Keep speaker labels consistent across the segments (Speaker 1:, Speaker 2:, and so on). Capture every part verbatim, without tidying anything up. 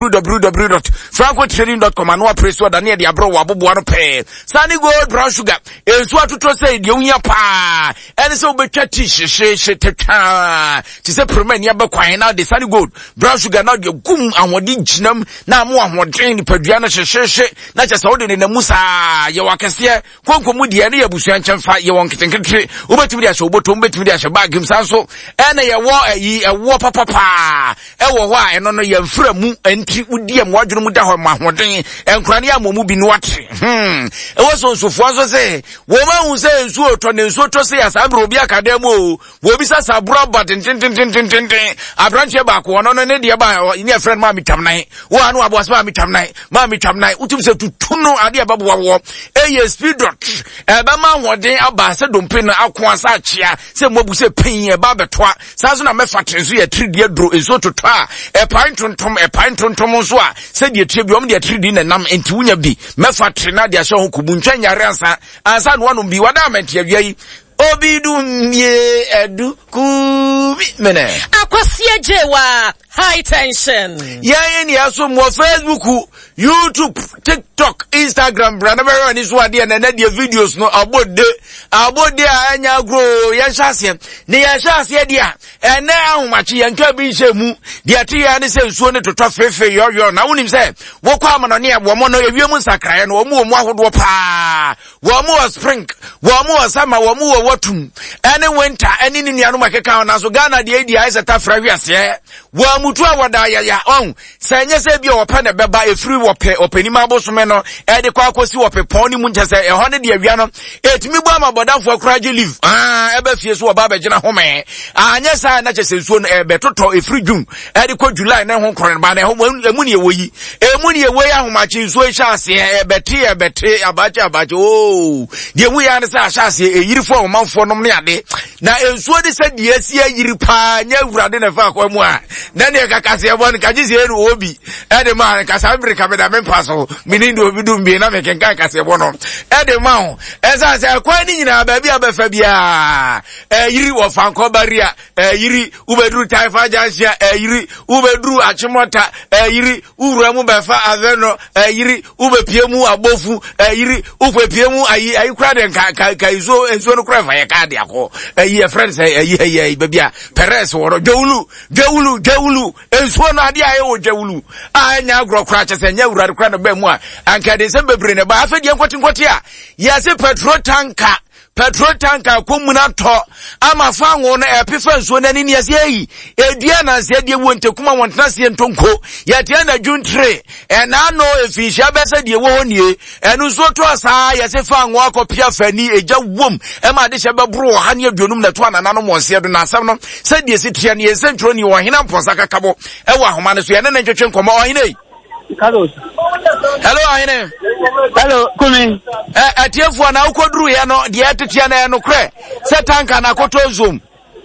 Speaker 1: w w w dot franco trading dot com anwa press order na de abro wa bobo no pe Sunny Gold brown sugar enso atoto say de unya pa ene se obetwa ti hyehyehye tetwa ti se promen ya bekwan na de Sunny Gold brown sugar na de gum anwode ginam na mo ahoden ni padua na hyehyehye na chese wode ne namusa ye wakese konkomu de ne yabusua nkyemfa ye won ketenkete obetumi de ahye obotom betumi de ahye bagim sanso ene ye wo ayi ewo papapa ewo ho a eno no ye mfra mu enti udi am wadwunu mu da ho ma hoden enkrane ya momu bi no ate hmm ewo so sofo so se wo ma hu se nsu oto ne nsu oto se ya sabro obi akadam o wo bi sa sabro baden tin tin tin tin tin abranche ba ko no ne de ba ni a friend ma mitamnan wo anu abo asma mitamnan ma mitamnan utum se tutuno ade ba bo wo eye speed dot e ba ma hoden aba se dompe no akon asa achia se mobu se pin e ba betoa sa so na mefa trenso ye three D dro enso toto a e pan tontom e pan tontom so a se de tire bi om de three D na nam enti wunya bi mefa trena de ahye ho kubu ntwa nyare ansa ansa no no bi wada amenti awia yi obidu mie edu kubi mene
Speaker 2: akwasia jewa high tension
Speaker 1: ya ni aso mo Facebook, YouTube, TikTok, Instagram brand number ni so ade na na de videos no abode abode anya grow ya hyase ne ya hyase de a ene ahomachi ya nka bi hyemu de ate ya ne se nsuo ne totɔ fefe yoyo na wonim se wo kwa amano ne wo mo no ewiem nsakrae no wo mo mo ahodo pa wo mo spring wo mo summer wo mo watum ene winter ene ni nuanu makeka na so Ghana de edi ai seta fra wiase wo mutu awada ya ya on se nye se bi wo pa ne beba efiri wo pe opanima abosome no e de kwa akosi wo pe pon ni mu nche se e ho ne de awia no etimi bu amabodafo akuraje live ah ebe fie so wo ba be gina home anya sa na chese nsuo no e be toto efiri June e de kwa July na ho kron ba na ho emu ne ewoyi emu ne ewoyi ahomachi nsuo hya ase e bete e bete abache abache oh de mu ya ne sa hya ase e yiri fo omanfo nom ne ade na ensuo de se de asi ayiri pa nya wurade na fa kwa mu a na ne kakase ebo ne kaje se enu obi e de ma kasa America be da me paso mini ndo obi dum bi na me kenkan kase ebo no e de ma ho e sa se kwa ni nyina ba bia ba fa bia e yiri wo fanko baria e yiri ubedru taifa jansia e yiri ubedru achimota e yiri uramu ba fa aveno e yiri ubepiemu abofu e yiri upepiemu ayi ayi kra de ka ka izo enzo no kra fa ye ka de akọ e friends e yi e bia Perez woro dwulu dwulu dwulu enso no ade aye wo dwulu anya agro kra chese nya wurade kra no ba mu a anka de se bebre ne ba afedi enkwoti nkwoti a ya se petrol tanker petrol tanker komuna to ama fanwo na epifa nso na ni yase yi edua na se de wonte kuma wontena se ntonko ya tia na juntre e na no efisha bese de wo honie enu so to asa yase fanwo akopia fani eja wom e ma de shebe bro ha ne aduonum na to anana no monse do na asam no se de se tia ne esentro ni wo hina mposa kakabo e wa homa ne so ye na ntwetwe nkomo o hina yi
Speaker 3: Hello.
Speaker 1: Hello, Aine.
Speaker 3: Hello, Kumi.
Speaker 1: Eh, atiefo na ukodru ya no de atetia na no kre. Se tanka na koto zoom.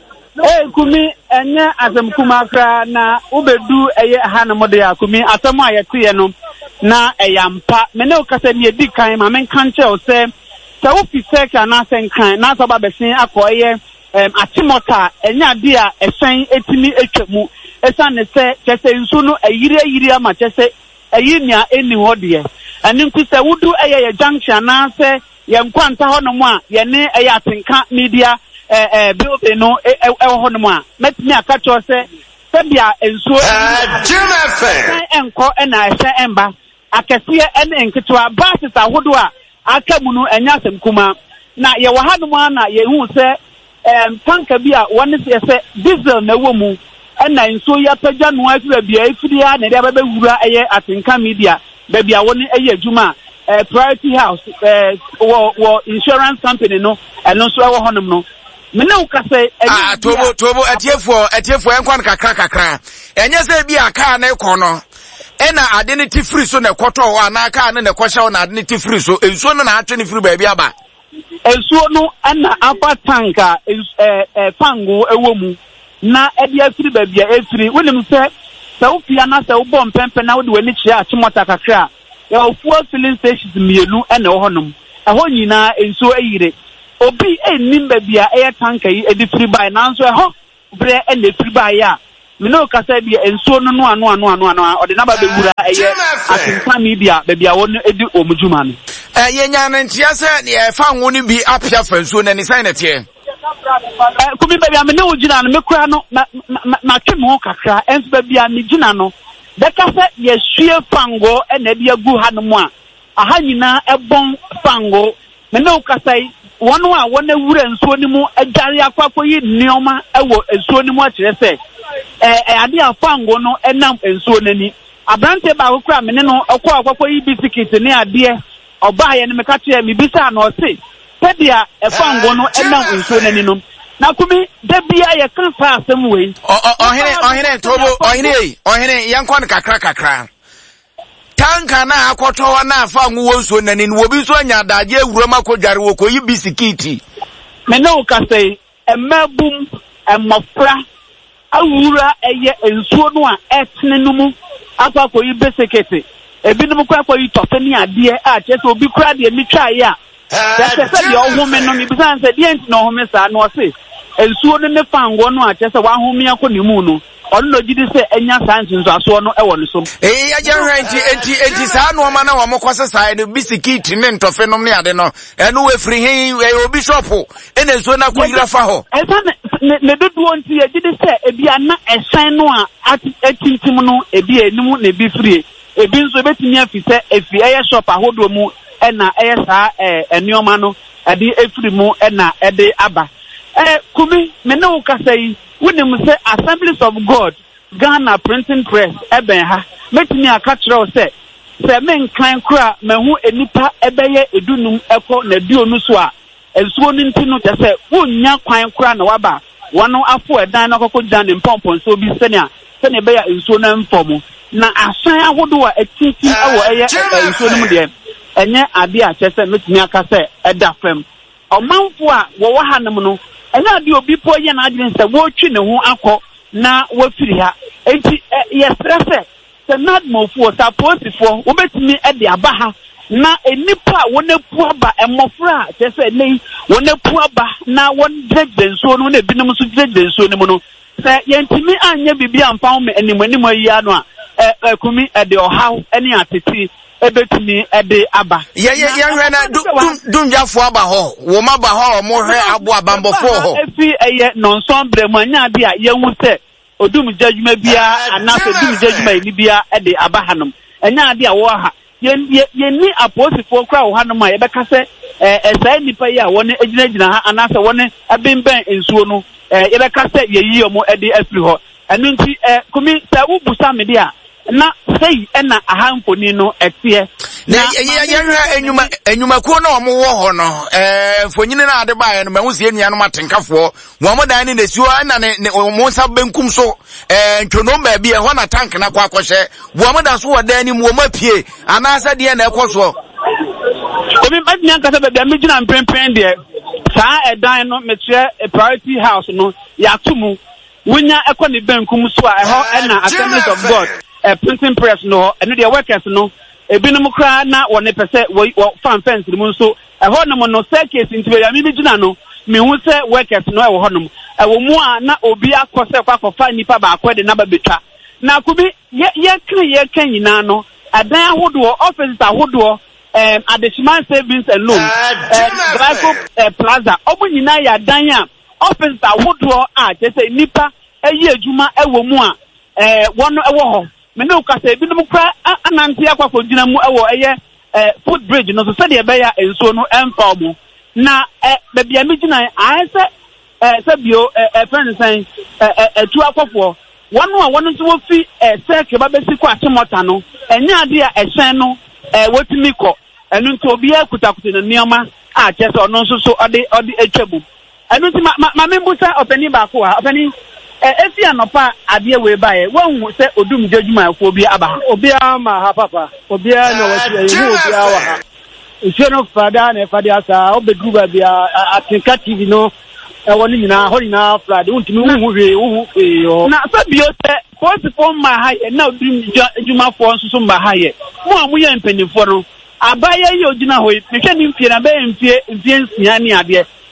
Speaker 3: Eh, Kumi, enye asem kuma kra na ubedu eye ha na mode ya Kumi asem ayete ye no na eyampa. Me ne okase ne edi kan ma men kan che o se se wo fi se ka na sen kan na so ba besin akoye em atimota enye ade a esen etimi etwamu. Esa ne se chese nsu no ayire ayire ama chese ayinia eni hodie ani nkuse wudu eye ye junction na se ye nkwanta ho no mu a ye ne eye atenka media eh eh building no e ho no mu a metimi aka cho se se bia ensuo eh enko na ehwe emba akese ene nketwa buses ahodo a aka mu no enya asem kuma na ye wa ha no mu na ye hu se em tanka bia woni se diesel na wo mu ena nso ya pagya no afira bia ifiri ya na dia baba wura eye atenka media ba bia woni eye adwuma eh priority house eh wo wo insurance company no eno so ewo honom no me ne ukase
Speaker 1: ah tobo tobo atiefo atiefo enkwan kakra kakra enye se bia aka na ekọ no ena ade ne tifiri so na ekọtọ ho ana aka na ekọhya na ade ne tifiri so enso no na atwe ne firi ba bia ba
Speaker 3: enso no ana apa tanka eh eh fango ewo mu na edi afiri babia efiri wonim se se ofia na se ubom pempe na wode wani chia atimota kakra ya ofuo filling stations mielu ene ho honom eho nyina enso ayire obi ennim babia eye tanka yi edi free buy na nso eho bre ene free buy ya me no kasa bi ensuo no no ano ano ano ano o de na ba be wura eye atimpa media be bia won edi omujuma no
Speaker 1: eh yenya na ntia se e fa nwo no bi apia fa nsuo na ni sign na tie eh
Speaker 3: kumi be bia me ne ojina no me kura no ma twe mo kakra enso be bia me gina no de kasa ye hwie fango e na bia gu ha no mu a aha nyina ebon fango me no kasa wonu a wona wura nsuo ni mu adware akwakọ yi nioma ewo nsuo ni mu a kire se eh ade afango no enam nsuo nani abrante ba akwa me ne no akwa akwakọ yi bisikiti ne ade oba ye ne meka kire me bisa na ose pedia efango no enam nsuo nani no na kumi da bia ye kan fa asem we
Speaker 1: ohene ohene tobo ohene ohene yankwa ne kakra kakra tanka na akotowa na afa nwo nsuo nani no obi so anya daje ewura makodware wo koyi bisikiti
Speaker 3: me no ka say emabum emofra awura eye ensuo no a etne no mu afa koyi bisikiti ebinum kwa koyi tofani ade a chese obi kura de mitwa ye a chese se de ohome no mi bisan se de enti no ohome sa no se ensuo no ne fango no a chese wa home akonimu no onno gidi se enya santi nso aso no e wonu so
Speaker 1: eh ya janra enti enti enti sa no ma na wo mokose sai no bisikiti ne ntofe no ne ade no eno we free hin obi shop e na so na koyira fa ho
Speaker 3: e sa ne dodo nti ya gidi se ebi ana ehsan no a atintim no ebi enum na ebi free ebi nso betimi afise efi eye shop ahodo mu e na eye sa enioma no ade efri mu e na ede aba eh kumi me no kasai wonim say Assemblies of God Ghana Printing Press eben ha metimi aka kire say say men kan kura mehu enipa ebeye edunum eko na duonu so a ensuo ninti no te say wonya kwan kura na waba wono afo edan na kokko gyan ne pompon so bi senia senia beya ensuo na mfomu na asan ahodo a etiti ewo eye ensuo no mu de enye ade a chese metimi aka say eda fam omanfo a wo wa hanum no ena di obi po ye na adwen se wo twi ne ho akọ na wo firi ha enti ye stress se nad mofu saposifo wo betimi e de aba ha na enipa wo na pu aba emofra te se nei wo na pu aba na won dregdenso no na binum so dregdenso ne mu no se ye ntimi anya bibia ampa me animanim ayi ano a e kumi e de ohaw ene ateti ebetumi ede aba
Speaker 1: ye ye ye hwe na dum jafo aba ho wo ma ba ho mo hwe abo abambofo ho
Speaker 3: efi eye nonson bremu anya de a ye hu se odum judgment bia anafe dum judgment ni bia ede aba hanom anya de a wo ha ye ye ni aposifo kra wo hanom a ye beka se eh sai nipa ye a woni ejina ejina ha anafe woni abemben ensuo no eh ye beka se ye yi omo ede afri ho enu nti eh kumi sa wo busa me de a na sei ena ahamfoni no etie
Speaker 1: na yehwe enyuma enyuma ko na omo wo ho no eh fonyine na ade baaye no mahusie nuanom atenkafo wo mo dan ne nasuo na ne mo nsa benkum so eh ntwonom ba bi e ho na tank na kwa akwhye wo mo da so wo dan ni mo mapie anasa de na ekoso
Speaker 3: obi badni ankasa ba bia megina mprempren de saa edan no metre priority house no ya tumu wonya ekoni benkum so a eho ena Assemblies of God a printing press no eno de workers no ebinum kra na woni pese wo fan fence mu so eho no no staircase ntibe ya mi gina no me hu se workers no e wo honom e wo mu a na obi akose kwa kofa nipa ba akwede na ba betwa na kubi ye ye kan ye kan nyina no adan ahodo offices ahodo um additional savings and loans um Draco uh, Plaza obu nyina ya dan a offices ahodo a chese nipa eyi adwuma e wo mu a eh wono e wo ho me no ka se binum kra anante akwafo gina mu ewo eye eh foot bridge no so se de be ya enso no emfa mu na eh be bia me gina ai se eh se bio eh friend say eh eh tu akwafo wono a wono so fi eh se ke ba besi kwa chemota no enya ade a ehyen no eh wotimi kọ enu nti obi akutakuta na nioma a chese ono so so ode ode etwabu enu nti ma ma membusa opani ba ko ha opani efi anopa ade we bae wonhu se odum judgment afo bi aba obi ama ha papa obi na wati ehu obi awa ha ise no fada na fada asa obedu ba bia atinka T V no e woni nyina ho nyina frade untimi hu hwe hu e na so bio se forty four ma ha ye na odum judgment fo nso so ma ha ye mo amu ye mpanifo no abaye ye ogina ho me hwe ni mfie na be mfie mfie nsia ni ade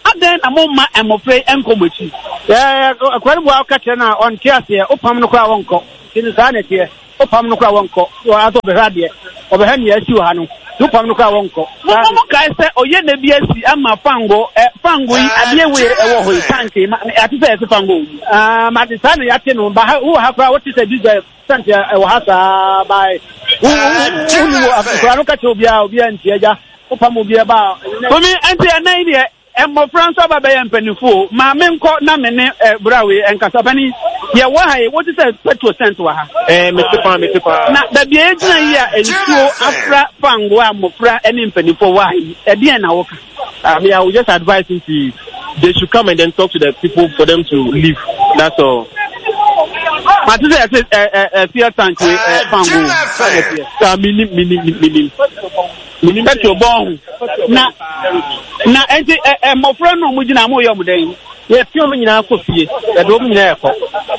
Speaker 3: aden amoma emofre enkomochi eh akwari bo akata na on tiase opam no kwa wonko tin sa na tie opam no kwa wonko so aso be hade obe ha ne asi ha no opam no kwa wonko mo mo kai se oye na bi asi ama fango eh fango yi ade we ewo ho tanke ati se se fango ah ma ti sa na yate no ba hu ha kwa what is a diesel tanke ewo ha sa bai hu hu akwa no ka che obi a obi anti aja opam obi e ba komi anti anan ne Emmo Francois Babayan Penifo, my men caught Namene Brawi and Casabani. Yeah, why? What is a petrol cent to her? Eh, Mister Pan, Mister Pan. Now, the Biagina here and so after Fangua Mofra and Penifo, why? At the end, I mean, I would just advise him to they should come and then talk to the people for them to leave. That's all. But this is a theatre tank with Fango. Mini, mini, mini. Mini petrol bomb. Na na enti eh mo friend no mu gina mo yom den ye fio me nyina ko fie e do me nyina ko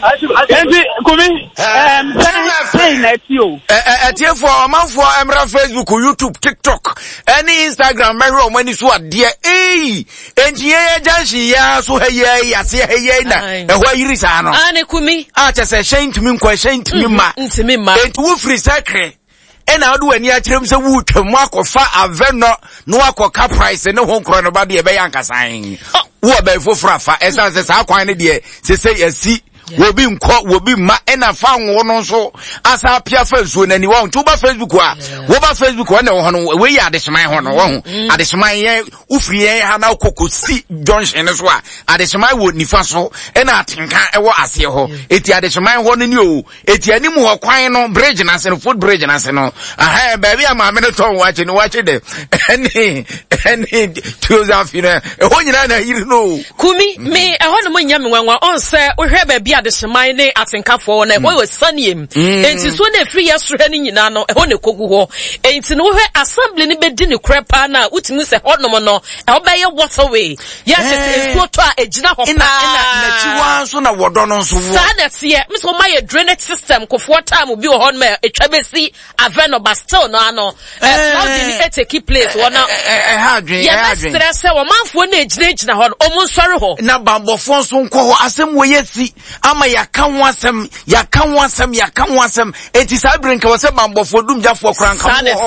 Speaker 3: enti komi em say na fio
Speaker 1: eh eh tie for amanfo emra Facebook, YouTube, TikTok, any Instagram me ro mani so ade eh enti ye janshi ya so heye ya se heye na e ho yiri sa no
Speaker 2: ane kumi
Speaker 1: a che se hyen tumi nkwa hyen tumi ma
Speaker 2: ntimi ma
Speaker 1: enti wo free sacre ena odu ani akyerem se wu twam akofa aveno no akoka price ne ho nkro no ba de be yankasan wo ba fofura fa esa se sa kwan ne de se se yasi wo bi nkọ wo bi ma ena fa nwo no so asa pia fa nsuo nani wo ntu ba Facebook a wo ba Facebook wo na wo no we ya adesman ho no wo ho adesman ye ufri ye ha na kokosi junction so a adesman wo nifa so ena atenka e wo ase ho eti adesman ho no ni o eti anim ho kwan no bridge na se no foot bridge na se no aha ba bi ama me no ton wache no wache de eni eni tuza fi na e ho nyina na yiri no
Speaker 2: kumi me e ho no mo nya me wanwa on se wo hwe ba bi adesman ne atenkafo na wo saniem enti so na free yasro ni nyina no e ho ne kogu ho enti no hwe assembly ni bedi ne krepa na utimi se ho no no e ho ba ye waterway ya se so to a ejina ho pa
Speaker 1: ina na chiwa so na wodo no so wo
Speaker 2: sa na tie me so my drainage system kofo time bi ho ho me etwa besi aveno ba still no ano how did it take place wona
Speaker 1: eh ha dwen eh ha dwen
Speaker 2: ya stress wo manfo na ejina ejina ho o mun sori ho
Speaker 1: na bambofo so nko ho asem wo yesi ama yaka wasem yaka wasem yaka wasem enti sabrinka wose bambofo dumjafo kranka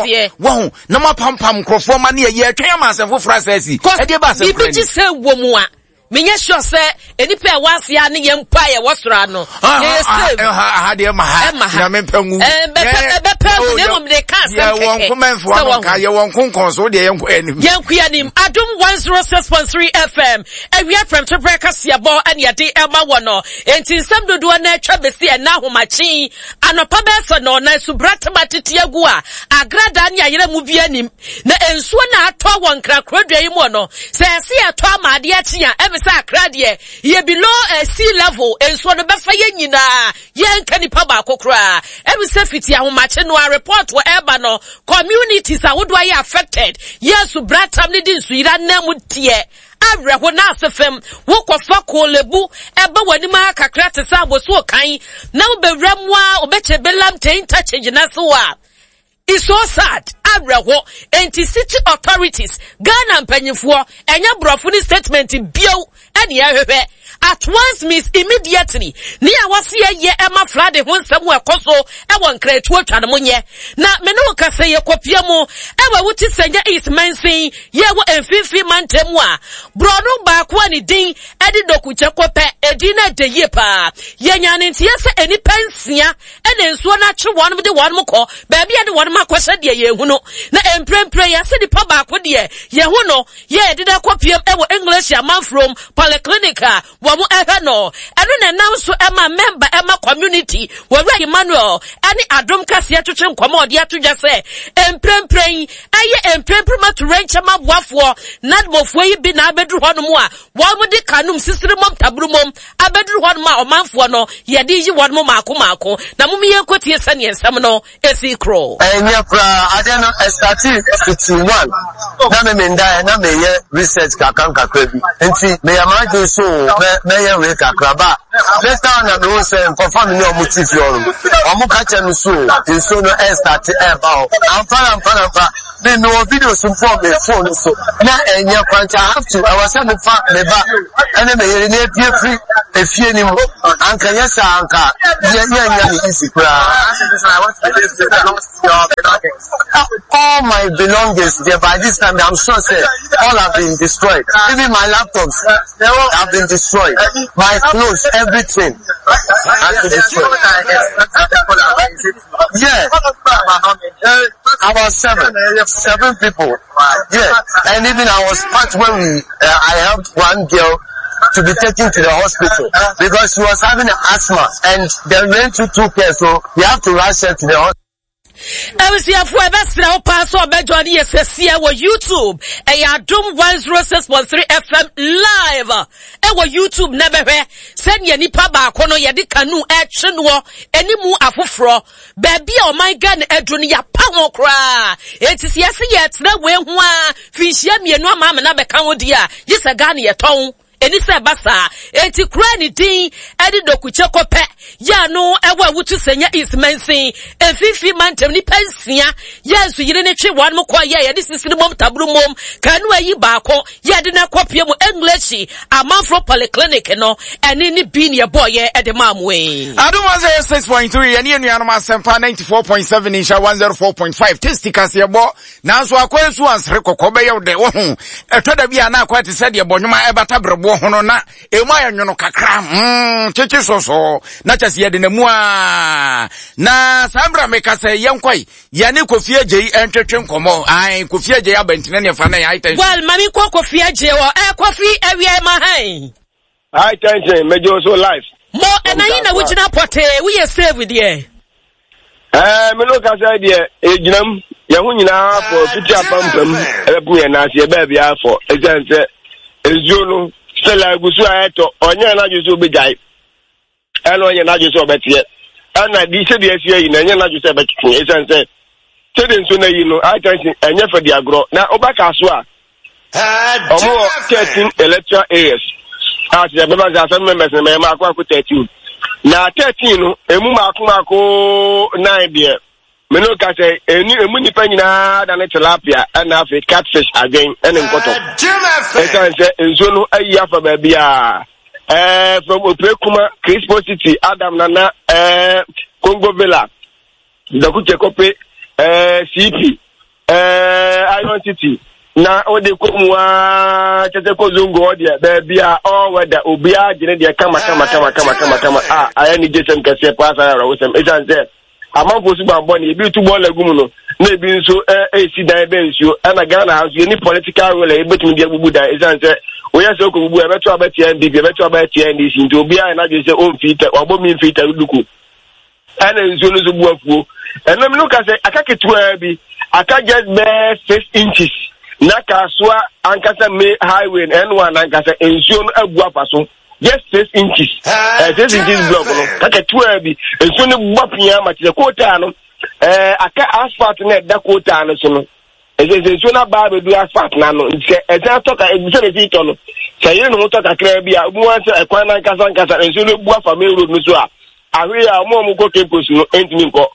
Speaker 1: wo na mapampam krofo ma ne ye atwa ma asem fofra sasi e de ba asem
Speaker 2: bi bi se wo mu a menye sure se enipa e wase ane ye mpa ye wosora no
Speaker 1: yes ha de ma ha na me pangu
Speaker 2: eh be be pangu ne mo de ka se
Speaker 1: ye won komenfo an ka ye won konkon so de ye nko anim
Speaker 2: ye nko anim adum one oh six point three F M ewia from to break asia bo ane ye de e ma wo no enti nsam dodo na atwa besi e na homachi anopa be so no na subrata matete agu a agrada ane ayere mu bi anim na ensuo na atọ won krakrodua yi mo no se se atọ amade achi a sa krade ye below a sea level enso no befa ye nyina ye nka nipa ba kokora every safety ahomache no a report wo eba no communities a wodo aye affected yes bratam ne din suira namu tie awreho na asefem wo kofa kolebu eba wani ma kakra te sa boso kan na obewram a obeche belam ten touch na so a it's so sad. Abreho enti city authorities Ghana mpanyimfo enya brofuni statement bio ene ahwehwe at once means immediately ni awase ye ema flade ho nsam ekoso e won kretu atwa no nye na me no kase ye kopia mu e wa wuti senya is mensin ye wo enfifi mantemu a brono ba ko ani din e di dokuche kope edi na de ye pa ye nya ne ntie se eni pensia e na nsuo na twe won de won mko ba bia de won makwose de ye hu no na emprempre ya se di pa ba ko de ye hu no ye de da kopia e wo English ya man from polyclinica wo mu ehwe no eno na now so ema member ema community wo re Emmanuel ani adom kase atwetwe nkomo ode atodwa se emprempren aye emprempre maturenche maboafo nadmofo yi bi na abedru ho no mu a wo mu de kanum sisire mom tabru mom abedru ho no ma omanfo no ye de yi wo no maako maako na mum ye nkotie sane ensam no esi kro
Speaker 4: enya pra ade no starting fifty-one na me menda na me ye research kakan kakra bi enti me yamaju so me we kakraba later on na me say for family o mu tifi oru o mu ka che no so so no e start e ba o amfa amfa amfa me no video so for me phone so na enye kwanta I have to I was saying fa me ba ene me yere na pie free efie ni mo anka yesa anka ye ye nya ni isi kura all my belongings there by this time I'm sure say all have been destroyed. Even my laptops have been destroyed. My clothes, everything has been destroyed. Yeah. About seven. Seven people. Yeah. And even I was part when we, uh, I helped one girl to be taken to the hospital because she was having an asthma and they went to two care, so we have to rush her to the hospital.
Speaker 2: I was here for a best now pass on bed on yes here with YouTube. A Adum one zero six point three F M live. Ewa YouTube never hear. Send ye nipa ba kono ye di kanu e chenwo eni mu afofro. Baby oh my God edroni ya pawo kra. Eti si yesi yet na we ho a finhia mienu ama na beka wo dia. Yesa Ghana ye ton. Eni se basa eti kura ni din edi dokuche kope ya no ewa wutu senya ismensin efifi mantem ni pensia yesu yire ne twe wan mo kwa ye ye this is mom tabru mom kanu ayi baako ye de na kopie mu English amanfro polyclinic no eni ni bi ne boy ye ede mamwe
Speaker 1: Adum one oh six point three eni enu anoma sempa ninety-four point seven insha one oh four point five testika se bo nanso akwansu ansre kokobe ye de wo hu etoda bia na akwate se de bonyuma ebata brebo hono na emu ayanyono kakra mm cheche soso na chase ye de na mu a na sambra meka se yenkwai ya ne Kofi Agye entwetwe nkomo ai Kofi Agye abantine ne fa na ya iten
Speaker 2: well mami ko Kofi Agye wo e Kofi ewie ma han
Speaker 5: high tension mejo so life
Speaker 2: mo enayi na wugina pote we ye save with here
Speaker 5: eh me no ka say there eginam ye hu nyina for fiti apampam e bu ye na se e ba bia for e sense ezuo no sela gusu ayeto onye na jusu obejai elo onye na jusu obetie ana di se di asie yi na enye na jusu obetun e sense se de nso na yi no I can see enye fa di agro na obaka so a omo thirteen electoral areas as the members are some members na ma akwa thirteen na thirteen no emu ma akwa ko nine there me no ka say eni emu nipa nyina da na tilapia na afi catfish again ene nkoto e kan say enso no ayi afa ba bia eh from Oprekuma Crispo City Adam Nana eh Congo Villa Dakuche Kope eh C P eh Iron City na ode komwa tete ko zungo dia ba bia all weather obia gine dia kama kama kama kama kama kama ah ayani jesem kase pasa ra wosem e kan say amanfo su gbambo ni ebi tu ball legum no na ebi nso eh si dan be nsuo na Ghana house any political will e betumi dia bubu dan e san say oya se ko bubu e beto abeti N D P e beto abeti N D C nti obi a na je say o mfita obo mi mfita duku ana nsuo no so bu afuo enam no ka say akaketu bi aka just be six inches na kaswa ankasa me highway N one ankasa nsuo no abu apaso just six inches eh six inches block no kaka two bi enso ne gbapia ma tire kota no eh aka asphalt na da kota no so no eze enso na ba be du asphalt na no nse eza toka ebuse be tito no sayire no toka kra bia mu wan se ekwan na nkasa nkasa enso ne bu afa me road no so a ahwe a mo mo ko campus no entimi nko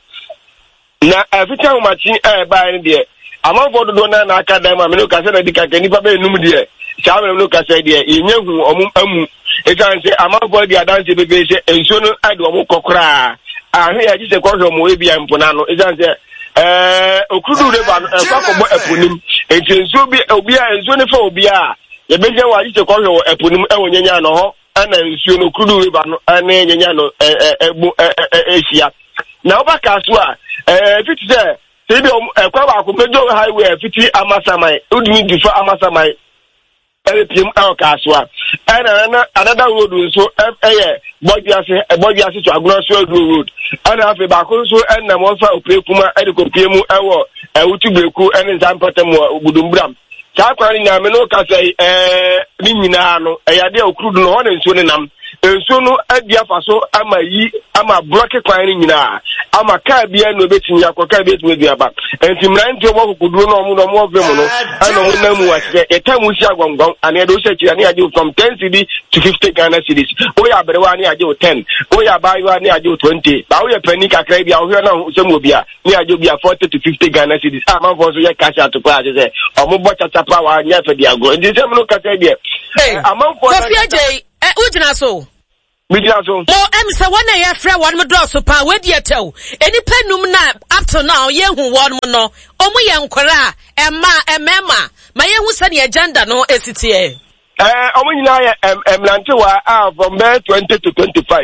Speaker 5: na everytime ma chi eh ba ni de amanfo dodo na na aka dan ma me no ka se na dika ka nipa be num de cha me no ka se de yenye hu omu amu e kan se amanfo di adanse bebe se enso no ade omu kokora ahwe ya jise ko hwo mo e bia mpona no e kan se eh okudu de ba e kwa ko bo eponim e enso bi obi a enso ne fa obi a ye beje wa jise ko hwo eponim e wonyanya no ho ana enso no okudu de ba no ana nyanya no e ebu ehia na obaka so a eh fiti se se bi e kwa ba ko mejo highway fiti amasamai udumi difa amasamai ele pim aw kaswa ana na another road nso eye bojiase bojiase to agnoso road ana afi ba ko nso enna mo fa Oprekuma ede ko pie mu ewo ewutu beku ene nsampata mu obudumbram sa kwani na me no ka sai eh ni nyina no eyade okrudu no ho ne nso ne nam enso no adia fa so ama yi ama block kwan ni nyina ama car bia no betimi akoka betimi aduaba enti mranti omo kokuduro no omo no omo vemo no ana omo na mu wase etamu si agwangwan ane do se kira ni aje from ten cedi to fifty Ghana cedis oya berewa ni aje ten oya bayiwa ni aje twenty ba oya pani kakra bia ohwe na semu bia ni aje bia forty to fifty Ghana cedis ah man for so ye cash out kwa aje se omo bo chatapa wa nya fe dia go ndi se mu no kasa bia amam for
Speaker 2: Kofi Aje eh ujina so
Speaker 5: Midina so.
Speaker 2: Oh, em say one year frɛ one mo do so pa we die tew. Eni panum na up to now ye hu one mo no. Omo ye nkora emma emema. Ma ye hu sane agenda no esitie.
Speaker 5: Eh omo nyina ye emlante wa ah from twenty to twenty-five.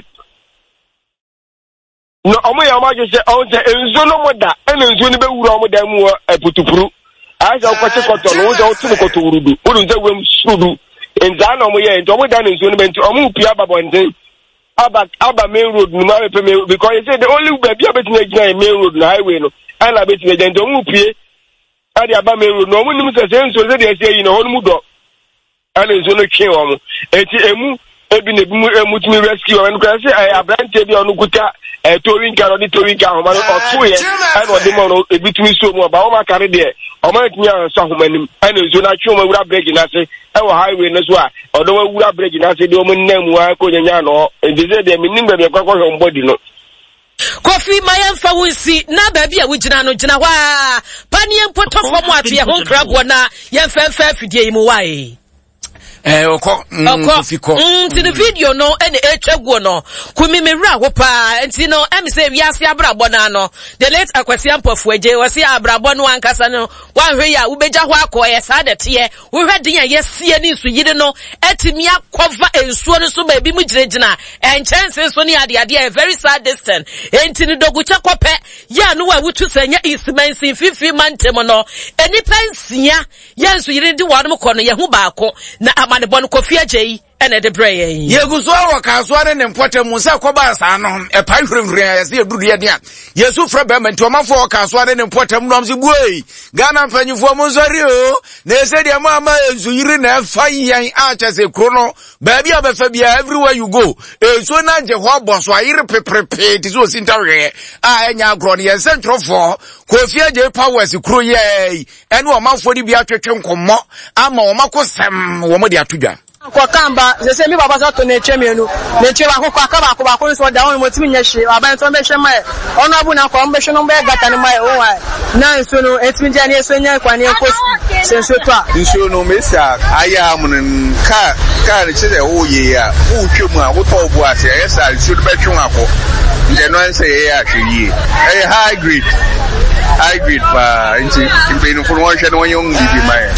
Speaker 5: No omo ye omo je say on say enzo no moda ene enzo ni be wura omo da mu eputupuru. Aja okoche koto no wo tu koto wurudu. Wo nze wem sudu. Enza no omo ye ento omo da enzo ni be ento omo pia babonten. Aba aba main road no ma pe because you say the only baby abet na gina main road na highway no and abet na gina don't pie ade aba main road no mo nim say so say dey say you know hon mu do and so no twe o enti emu ebi na bi mu emu tumi rescue and because say abrante bi onu kuta eh touring car on touring car ma no otu ye and o de mo no ebi tumi so mu ba o ma kare de o ma tumi an so homanim and so na twe o ma wura break na say ewo highway no so a odo wa wura break na say de o mo nam wa ko nyanya no e dey dey me nim be be kwakwa ho body no
Speaker 2: Kofi mayemfa wunsi na baabi a wugina no gina hwa pani empoto fom ate ho krabo na yemfemfa fidie yi mu wae
Speaker 1: eh okọ Kofi ko
Speaker 2: nti the video no ene etwaguo no kumi mewura ho pa nti no em say wiase abrabo na no the late Akwasi Ampofu Aje wasi abrabo no ankasa no wanhwe ya ubeja ho akoye sa de te wo hwe den ya yesie ni su yide no etimi akova ensuo no so ba bi mu giregina enchanse so ni ade ade very sad distant enti ni dogucha kope ya no wa wutu sanya ismansin fifi mantem no eni pensia yensu yide di wanu ko no ye hu baako na amane bon Kofi Aje ene de brain
Speaker 1: yeguso awo kaso ane ne mpotemu se koba sa no e pai hwehwere ya se eduru ye dia yesu fra be menti o mafo kaso ane ne mpotemu no mse buei Ghana mfanyifo mo nsori o na ese dia ma ama enzu yiri na fa yan a chese kro no ba bia be fa bia everywhere you go enso na je ho boso ayire peprepe ti so sintawre a enya agro ne ye sentrofo Kofi Aje powers kro ye ene o mafo di bia twetwe nkommo ama o makosem wo mo di atudwa
Speaker 6: kwa kamba zese mi baba zato ne chemienu ne chewa ko kwa kaba ko ba ko so da won mo timi nyehye aba so be hye mai ono abu na ko mbe hye no be gata ne mai o wa na nso no etimi je ne so nya kwa ne ko senso to a
Speaker 7: nso no mesa aya amun ka ka ne che o ye ya u twemu a wo to bu ase ya sa nso be twen akọ nje no nse ye ya hwe eh high grade high grade pa nti mbe no fun won hwe no yon bibi mai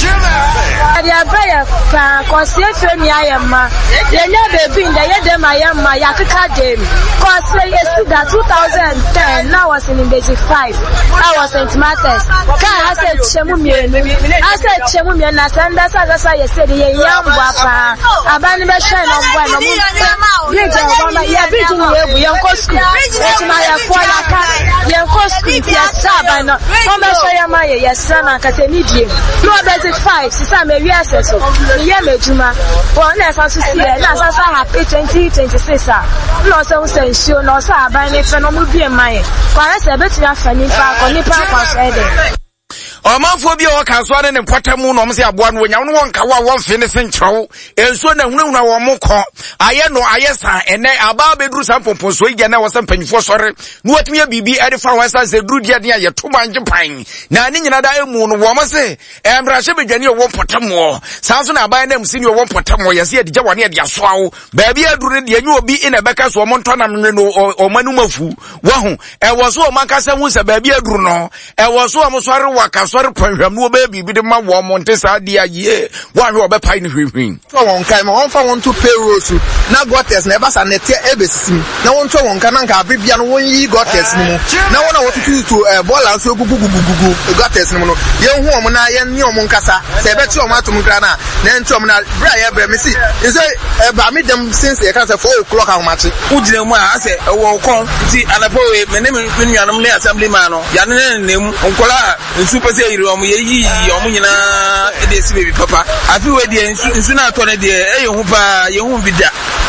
Speaker 8: ya baya ka kosi efe mi ayema ye nya baby nda ye dem ayema ya kika dem kosi yesterday two thousand ten now was in basic five I was Saint Martins ka ase chemu mienu ase chemu mienu na sanda sa sa yesterday ye yambwa pa abani be shine no boy no mu ye je obama ya biji ni ebu ye nko school e ma ya kwa ya ka ye nko school ya saba no o me so ya ma ye yesra na ka se ni die no basic five sisa me yes so ye mejuma o na sa so si na sa sa happy twenty twenty-six ah no so say show no so aban ni fe no mu bie man kwa se betu ya fa ni pa ko ni pa kwa so ede
Speaker 1: Omanfo bi o kaso ane ne mpotemu no mse aboa no nya no wonka wa won fe ne senkyerɛw enso na hunahuna wo mokɔ aye no aye sa ene aba beduru san pomponso ige na wo san panyifo sɔre no watumi bibi ade fa wansa se duru dia dia ye to manje pan na ne nyina da emu no wo mse emra hye bedwane wo mpotemu sanso na aba na msi ne wo mpotemu ye se adigya wane ade asoawo ba bia duru de nye obi ina beka so mo ntona no no o manu mafu wo ho e wo so o mankasa hu se ba bia duru no e wo so o mo sɔre waka sɔre panhwam no baby bi de ma wo monte sa dia ye wo ahwe obepai ne hwehwin
Speaker 7: to won kai ma won fa won to payroll na gotes na eba sa nete ebesisim na won to won ka na nka abibia no won yi gotes ni mu na won na wo tutu to bola so gugugugugu gotes ni mu no ye hu o mo na ye ni o mo nkasa se be ti o ma to mu kra na na nti o mo na bra ye bra me si nse eba mi dem since ye ka se four o'clock a machi ujire mu a se wo kon ti anapo we me ne me nuanom le assembly man no ya ne ne mu onkola nsu pese yiri o mo ye yi o mo nyina e de si baby papa afi we de nsu nsu na to ne de e ye hu pa ye hu bi da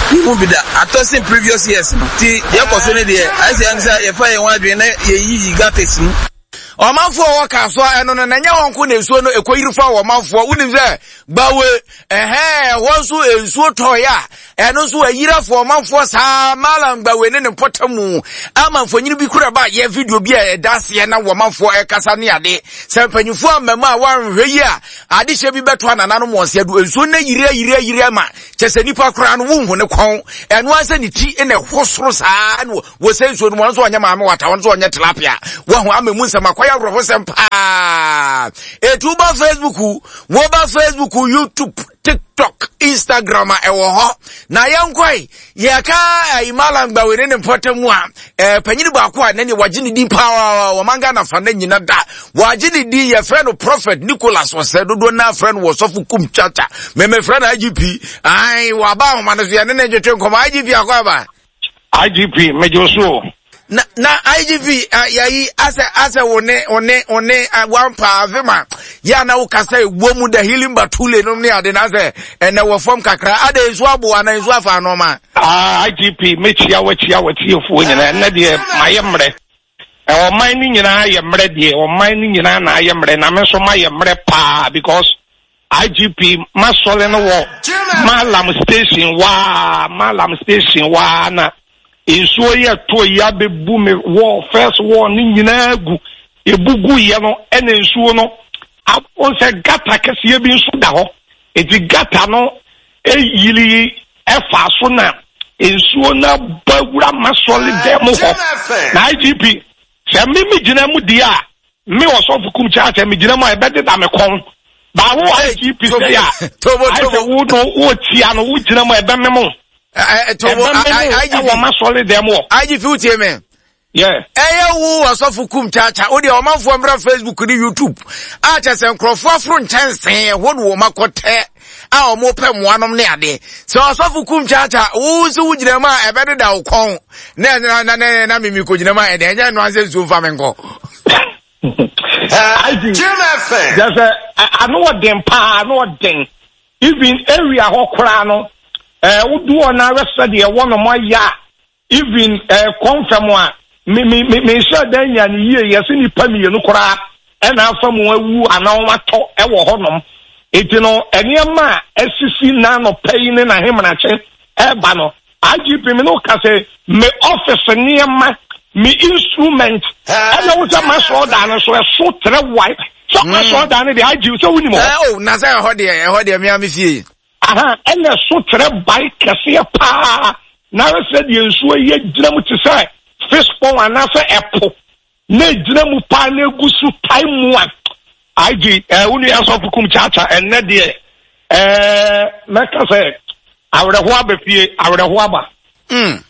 Speaker 7: You be that. I thought in previous years. The opportunity there. I say, if I want to be you got this.
Speaker 1: Omanfo waka so eno no nanya wonko na ensuo no ekoyirifo omanfo unim se bawe ehe wonso ensuo toya eno so ayirafo omanfo sa malam bawe ne ne potamu amanfo nyini bi kura ba ye video bi e dase na omanfo e kasa ne ade se panyufo amama a wanhwe yi a ade hye bi beto anana no mo se do ensuo na yire yire yire ma chese nipa kura no wonhu ne kon eno ase ne ti ene hosoro sa no wo se ensuo no mo so onya maame wata won so onya tilapia wo ho amemu nsema ya roho sempa etuba Facebook wo ba Facebook YouTube TikTok Instagram ewo ho na yankwai ye ka imalan gba we ne potamu a eh panyini ba ko a ne wagini di power wo manga na fa na nyina da wagini di ye friend Prophet Nicholas was said do na friend was of kum chacha me me friend I G P ai wa ba ho manu ye ne ne jetwe ko I G P akwa ba
Speaker 9: I G P mejoso
Speaker 1: na na I G P uh, yayi ase ase one one one uh, one pa avema ya na ukasa egbomu da healing batule no ne ade na ase ene wo form kakra ade enso abo ana enso afa no ma
Speaker 9: ah I G P mechia wachia watiefo nyina na de mayemre e o man ni nyina ayemre de o man ni nyina na ayemre na me so mayemre pa because I G P masole no wo malam station wa malam station wa na ensuo ye to ya bebu me war first war ni nyina gu ebugu ye no ene ensuo no on se gata kese bi nso da ho eti gata no eyili efa so na ensuo na bawura masole dem ho na I G P se mi mi gina mu dia me wo so fukum cha cha mi gina mu e bede da me kon ba wo I G P se ya tobo tobo wo no wo tia no wo gina mu e be me mu
Speaker 1: I give you my solid demo. I give you to me.
Speaker 9: Yeah.
Speaker 1: Eh, who was off kum chacha, or the Oman from Facebook, the YouTube. I just am crowd from chance, one woman cote, our more pen one on near. So I saw kum chacha, who's who Jama, a better down con. Nana, nana, nana, me could Jama, and then one says to Famengo.
Speaker 9: I do. There's a, I know what them pa, I know what them. Even area Hokrano. Eh, uh, do on our study one of my ya even uh, confirm one me me me me sure then ya ni ye yes ni pami no kora e na afam wu ana o mato e wo honom eti no eniema esisi na no pay ni na him na che e ba no I G P me no ka say me office niema me instrument e na wo za ma so da no so e so tre white so ma so da no de I G P so wuni mo
Speaker 1: oh na say ho de ho de me am fie
Speaker 9: aha ene so tre bai kese pa na se de enso ye gyina mu te sai fish pond ana se epo na gyina mu pa na gusu time one I G eh unu aso fukum chacha enne de eh meka se awre ho abefie awre ho aba
Speaker 1: mm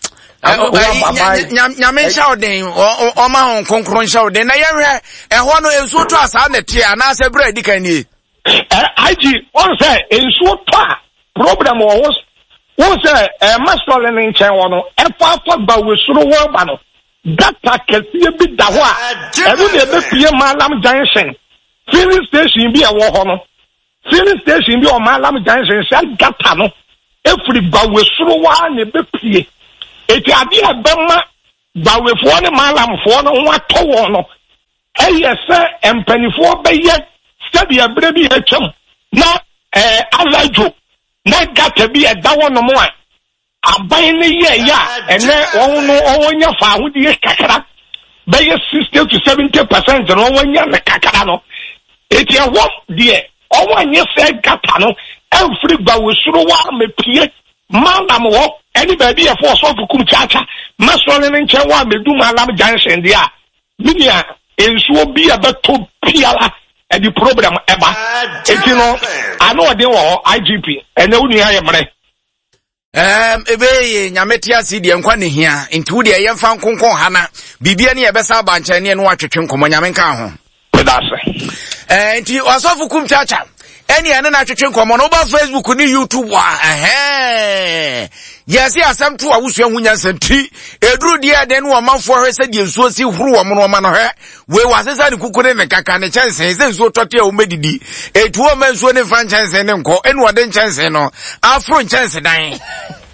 Speaker 1: nyame shawden o ma hon konkron shawden na yehwe ehwo no enso to asa na tie ana se bread kan ni
Speaker 9: I G on say enso to problem was was a masculine in China e fa fa ba we suru wo ba no data kese bi da ho a e no de be pie malam junction filling station bi e wo ho no filling station bi o malam junction say data no every ba we suru wa na be pie e ti ade e be ma ba we fo ne malam fo no wa to wo no e ye se empanifo be ye study abre bi e twam na eh alajo na gata bi e da wono mo a aban ne ye ya ene won no onya fa ahudi kakara be ye sixty to seventy percent no wonya ne kakara no eti e wo de owanye se gata no every gba we suru wa me pie mandam wo eni ba bi e fo so fukum chacha maso ne nche wa me du malam junction dia binia ensuo bi e beto piala e di problem eba eti no ano de wo I G P ene unu ya yemre
Speaker 1: em ebe nyamete ase de nkwa ne hia ntu de ye mfa nkonkon hana bibia ne ye besa ba nche ne no atwetwe nkomo nyame nka ho
Speaker 9: pedase
Speaker 1: eh nti wasofu kum chacha eni ene na atwetwe nkomo no ba Facebook ni YouTube wa eh yesi asem to awusu ahunya nsanti eduru dia de no manfo hwese de nsuo si huru wo no ma no hwe we wasesa ni kukure ne kaka ne chansen se nsuo tote o medidi etuo ma nsuo ne fan chansen ne nko enu ode chansen no afro chansen dan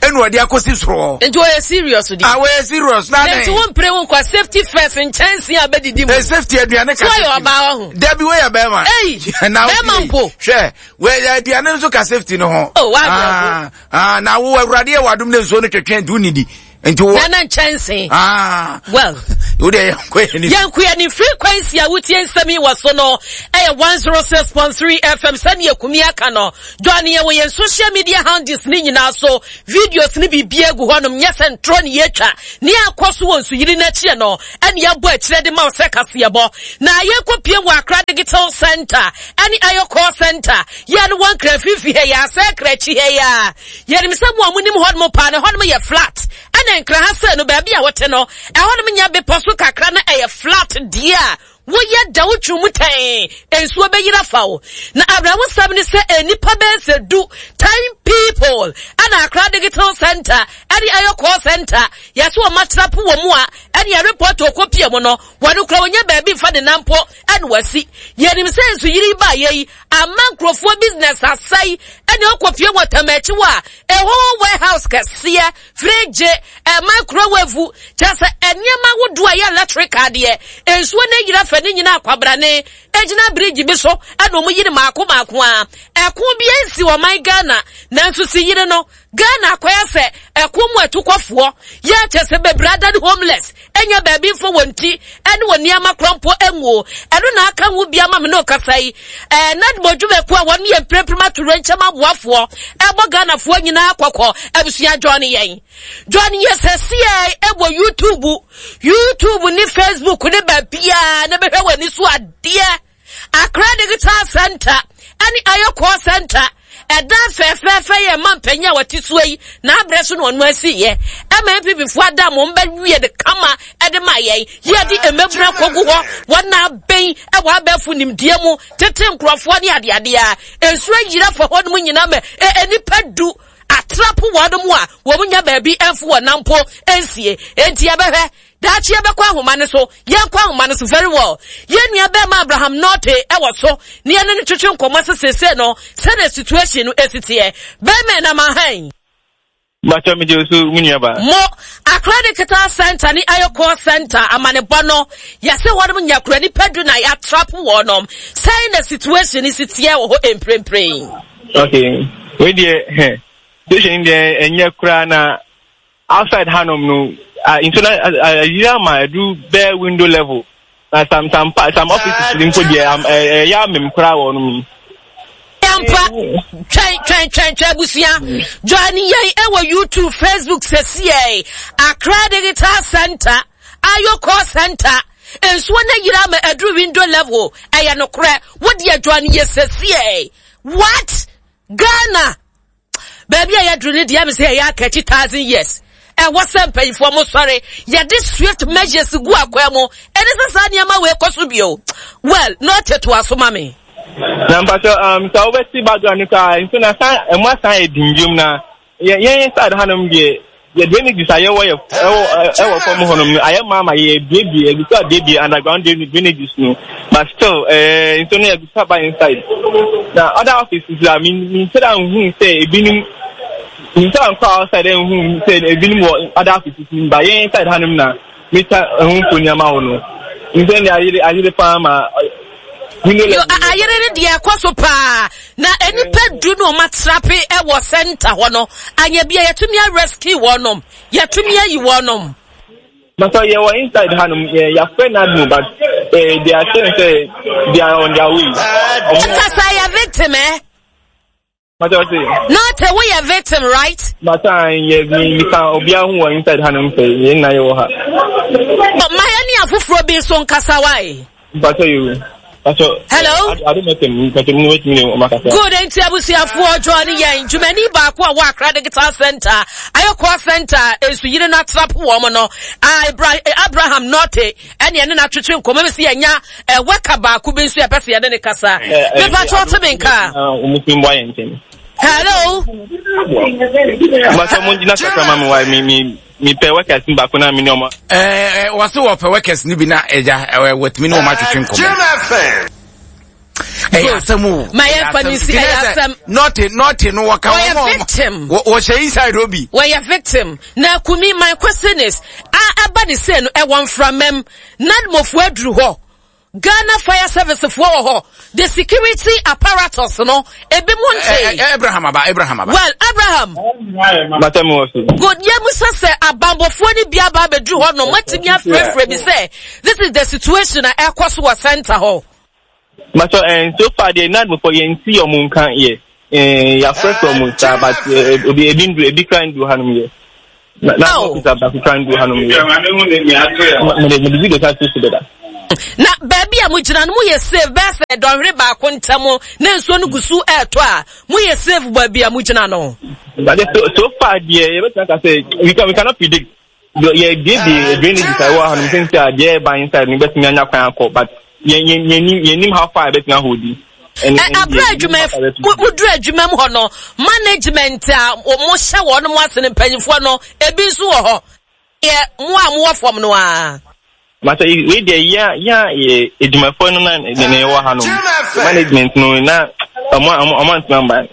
Speaker 1: enu odi akosi soro
Speaker 2: enti we serious di
Speaker 1: ah we serious na na
Speaker 2: enti won pre won kwa safety first in chance abedidi mu
Speaker 1: e safety aduane ka
Speaker 2: so yo ba ho
Speaker 1: debi we ya be ma
Speaker 2: na be ma mpo
Speaker 1: hwe we ya aduane nso ka safety no ho
Speaker 2: oh wa
Speaker 1: ah ah na wo awurade e wadom ne nso no twetwen du ni di enti wo
Speaker 2: na chance
Speaker 1: ah
Speaker 2: well
Speaker 1: wo de yankwe ni
Speaker 2: yankwe ni frequency a wutie nsemi waso no e one oh six point three F M sani ekumi aka no join ye we social media handles ni nyina so videos ni bibia gu honom nya sentro ni yetwa ni akoso won su yiri na chie no ene ya bo akire de ma se kase bo na ye kopie mu Accra Digital Center ani ayo call center ye no wan kra fifi he ya se kra chi he ya ye ni se mu amunim honom pa ne honom ye flat ana nkra ha se no ba bia wote no e honom nya be poso kakra na e flat dia wo ye da wo twumu tan ensuo be yira fawo na Abraham sam ni se enipa be se du time people ana Accra Digital Center ani ayo call center yaso o matrapu wo mu a ani ya report okopie mu no wonu kra wonya ba bi fa de nampo ani wasi ye nim se ensu yiri ba ye amankrofo business asai ani okopie mo tamachi wa e ho warehouse kase fridge e microwave just enyama wodu aye electric card ye ensuo na yira fani nyina akwabra ne ejina bridge bi so ana omu yiri maako maako a eko bi ensi wo man Ghana nanso si yiri no Ghana akoya se eko mu atukofo ye chese be brother homeless enya baby fo wonti ene woni amakrampo enwo eno na aka hu bia ma me no kasai eh nad modwume ko a woni ye prepima to rencha ma boafo ebo Ghana fo nyina akokọ abusua John yen John yesese ebo YouTube YouTube ni Facebook ni ba bia na behwe wani so ade Accra Digital Center ani ayo call center eda fefefe ye mampanya watisui na abreso no onu asiye M P before adam mba wie de kama ede maye ye di emebra kogu ho wana ben e wa abafu nimdie mu tete nkrofo ne ade ade a ensuo yira fo ho no nyina me enipa du atrapu wadom a wo munya ba bi enfo wonampo ensie enti abehwe dachi ebekwa ahoma ne so yenkwa ahoma ne so very well yenua be ma Abraham Norte e wo so ne ye ne twetwe nkomo sesese no se the situation no esitie be me na mahan
Speaker 10: Bacha mi jesu munya ba
Speaker 2: mo Accra Digital Center ni ayoko center amane bono yase wodum nyakura ni pedu na ya trap wonom say the situation is itie wo ho emprempren
Speaker 10: okay we dey situation dey enye kura na outside Hanom no Uh, internal uh, uh, my do bare window level. Uh, some some some offices in Kodia um uh yeah mem kra won mi.
Speaker 2: Yampa train train train train busia joining ye ewo YouTube Facebook sesi Accra Digital Center ayo call center enso na yira ma adu window level aya no kra wodi adwane ye sesi what Ghana baby aya dru ne dia me say ya catch thousand years. And what's up pay for mo sorry ya this swift measures go akwa mo and this is anyama we kosubio well not to aso mame
Speaker 10: number so um so we see background ka into na san e mo san edinjum na ye ye inside Hanom de ye de ni disaye wo ye e wo form Hanom aye mama ye baby e bisa baby underground drainages no but still eh into na bisa by inside now other offices I mean me say that who say e binim in some outside who said a bit more other offices by inside Hanom na Mister Hunyama no. In then I really I really farmer you
Speaker 2: ayere de akwaso pa na enipa du no matrape e wo center ho no anya bia yetumi rescue wonom yetumi ayi wonom
Speaker 10: but so you were inside Hanom your friend admin but they are saying say they are on their way
Speaker 2: because I a victim eh
Speaker 10: Not
Speaker 2: a way a victim, right?
Speaker 10: But I me can be who inside Hanom say in Nayoha.
Speaker 2: But my any of Frobe son Kasawai.
Speaker 10: But you
Speaker 2: hello?
Speaker 10: I don't know him, but you wait me.
Speaker 2: Good and Tabusia for Johnny Yang, Jumani Bakwa Accra Digital Center. Ayoko Center is you not trap woman. I Abraham Norte and Yana Trichun Commercy and Ya a Wakaba could be a person and a Casa. Never taught to make car. Hello?
Speaker 10: But someone did not come why me me. Me pay workers in Bakuna Minoma.
Speaker 1: Eh, was so for workers Nibina Eja with me no much to asemu
Speaker 2: my fancy asem
Speaker 1: not not no waka
Speaker 2: wo victim
Speaker 1: wo she inside obi
Speaker 2: we are victim na Kumi my question is a aba de say no e won from mem nadmofu aduru ho Ghana Fire Service for ho the security apparatus no ebi monte
Speaker 1: Abraham aba Abraham aba
Speaker 2: well Abraham good ye musa say abambofo ni bia ba beduru ho no matimi afrefre bi say this is the situation at Ekwaso Center ho
Speaker 10: Macho and so far they not for yen see your moon can't ye eh ya fresh from star but obi ebin do ebi kan do hanum ye na office about to try and do hanum ye me me video ta see together
Speaker 2: na baby a mujina no ye save best don hwe ba ko ntamo na nso no gusu eto a mu ye save baby a mujina no
Speaker 10: but so, so far there you better say we can we cannot predict ye give the drainage is wa hanum think say there by inside me bet me anya kwan akọ but ye ye ye nim how far bet na hold
Speaker 2: and abra adwuma mu dru adwuma mu ho no management a mo hye wo no mo asene panyifo no ebi nso wo ho ye mo a mo fom no a
Speaker 10: Mata we dey ya ya e edumafo no na ne wo ha no management no na omo omo ntamba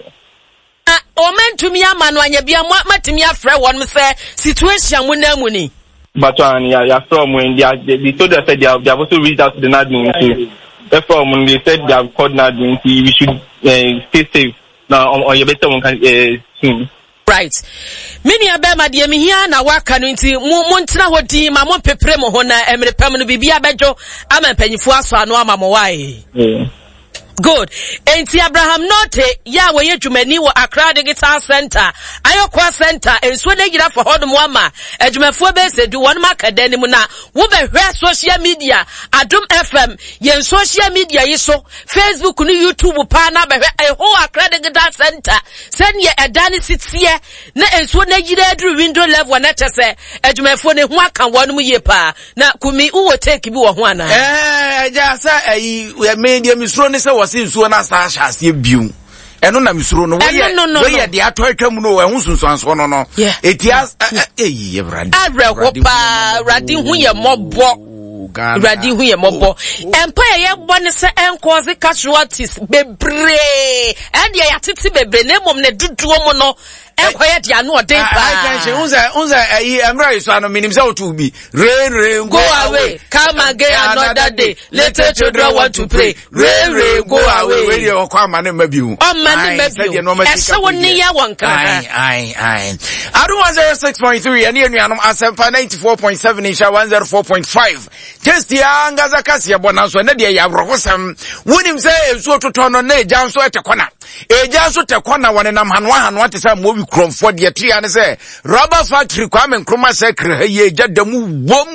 Speaker 2: ah omentumi ama no anya bia matimi afre won say situation mu na mu ni
Speaker 10: but an ya ya from when they they told us that they have, they have also reached out to the admin too therefore when they said they have called admin we should uh, stay safe now on your better one can uh, soon.
Speaker 2: Right. Mini abema de mi hia na waka no nti mo ntena hodi ma mo pepre mo ho na emre pam no bibia bejo ama mpanyifo aso ano ama mo wae.
Speaker 10: Yeah.
Speaker 2: Good. Enti Abraham Note ya we yedwumani wo Accra Digital Center Ayokwa Center enso na gira for hodom ama adwumafo be se du won makadani mu na wo be hwe social media Adom F M yen social media yi so Facebook ni YouTube pa na be hwe eho Accra Digital Center sen ye edani sitie na enso na gira adru window level na chese adwumafo ne ho aka won mu ye pa na Kumi uwo take bi wo ho ana
Speaker 1: eh ja sa ayi we media misro ne se wasi nsuo na sa ahase biu eno na misuro no we ye de ato atwa mu no we hu sunsuanso no no etias eh evrade
Speaker 2: abrekopa radi hu ye mobo radi hu ye mobo empire ye bone se enkoze casualties bebre and ye yatiti bebre na mom ne duduo mu no enkoye de anu oden pa
Speaker 1: I can say unza unza ayi emra iso ano minim say otu bi rain rain
Speaker 2: go away come again another day later children want to play rain rain go away
Speaker 1: we dey okwa ma na mabiu
Speaker 2: o ma na mabiu ese woni ya wonka
Speaker 1: ai ai ai adu one oh six point three ene anuanom asempa ninety-four point seven insha one oh four point five just ya ngaza kase bona so na de ya brokosam wonim say enso totono na eja nso etekona eja nso tekona wone nam hanwa hanwa te say mo Cromford ye tria ne say rubber factory Kwame Nkrumah sekre ha ye jadamu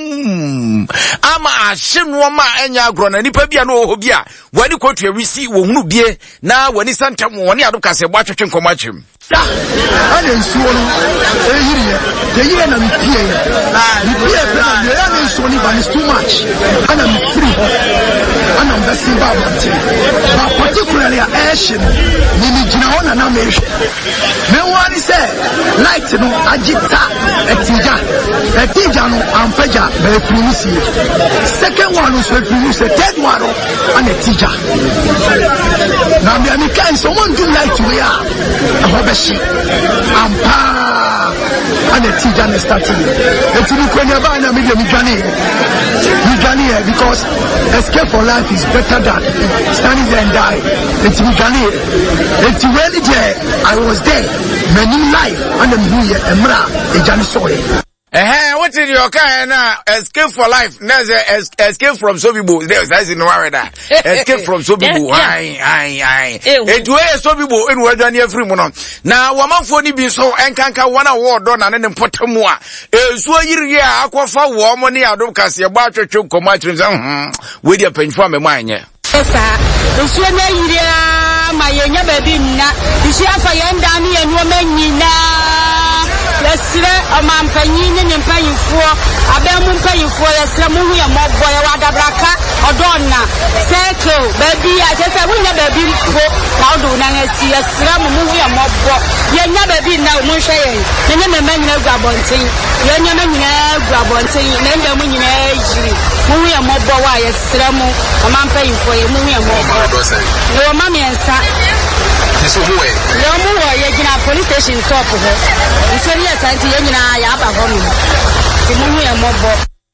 Speaker 1: wom ama ahyenwo ma anya agro na nipa bia no ho bia wani kotu awisi wo hunu bie na wani santam woni adoka se bwa twetwe nkomachem
Speaker 11: ana nsuo no ehiriye de yire na mipie ah mipie pe na ye ana nsuo ni ban is too much ana mfree ana mbesi ba bonte ba particularly action ni ni gina ho na na mehwe me wani say light no agita etija etija no ampaja be frusi second one no so frusi third one no ana etija na me ami kan so won do light we are ampa and the teacher is starting it's in Kenya ba na media migani migani because escape for life is better than standing there and die it's migani it's really there I was there many life and the movie emra ejani soye
Speaker 1: eh what did your kind na escape for life na escape from Sobibo there is in Warada escape from Sobibo ai ai ai it way Sobibo in wadani free mu no na wamanfo ni bi so enkanka one award do na ne mpotemu a esuo yiri a akwafa wo mo ne Adom kase gba atwetwe nkoma trim hm we dey penfo amemo anye
Speaker 8: esa esuo na yiri a ma yenya ba bi nna isi afa yenda ne enu manyina yesire amampanyi ne nyempanyifo abemu mpanyifo yesire mu hu ye mobo ye wadabraka odonna circle baby a jese wunya baby mpo na odo na ngasi yesire mu hu ye mobo yenya baby na mu hwe ye yenya me manyina gu abonten yenya manyina gu abonten na nya mu nyina yiri mu hu ya mobo wa ya sira mu amampa yifo ye mu hu ya mobo no mama ensa
Speaker 7: so mu e
Speaker 8: no mu wo ye gina police station top ho nso ni asanti ye nyina ya aba ho mi ti mu hu ya mobo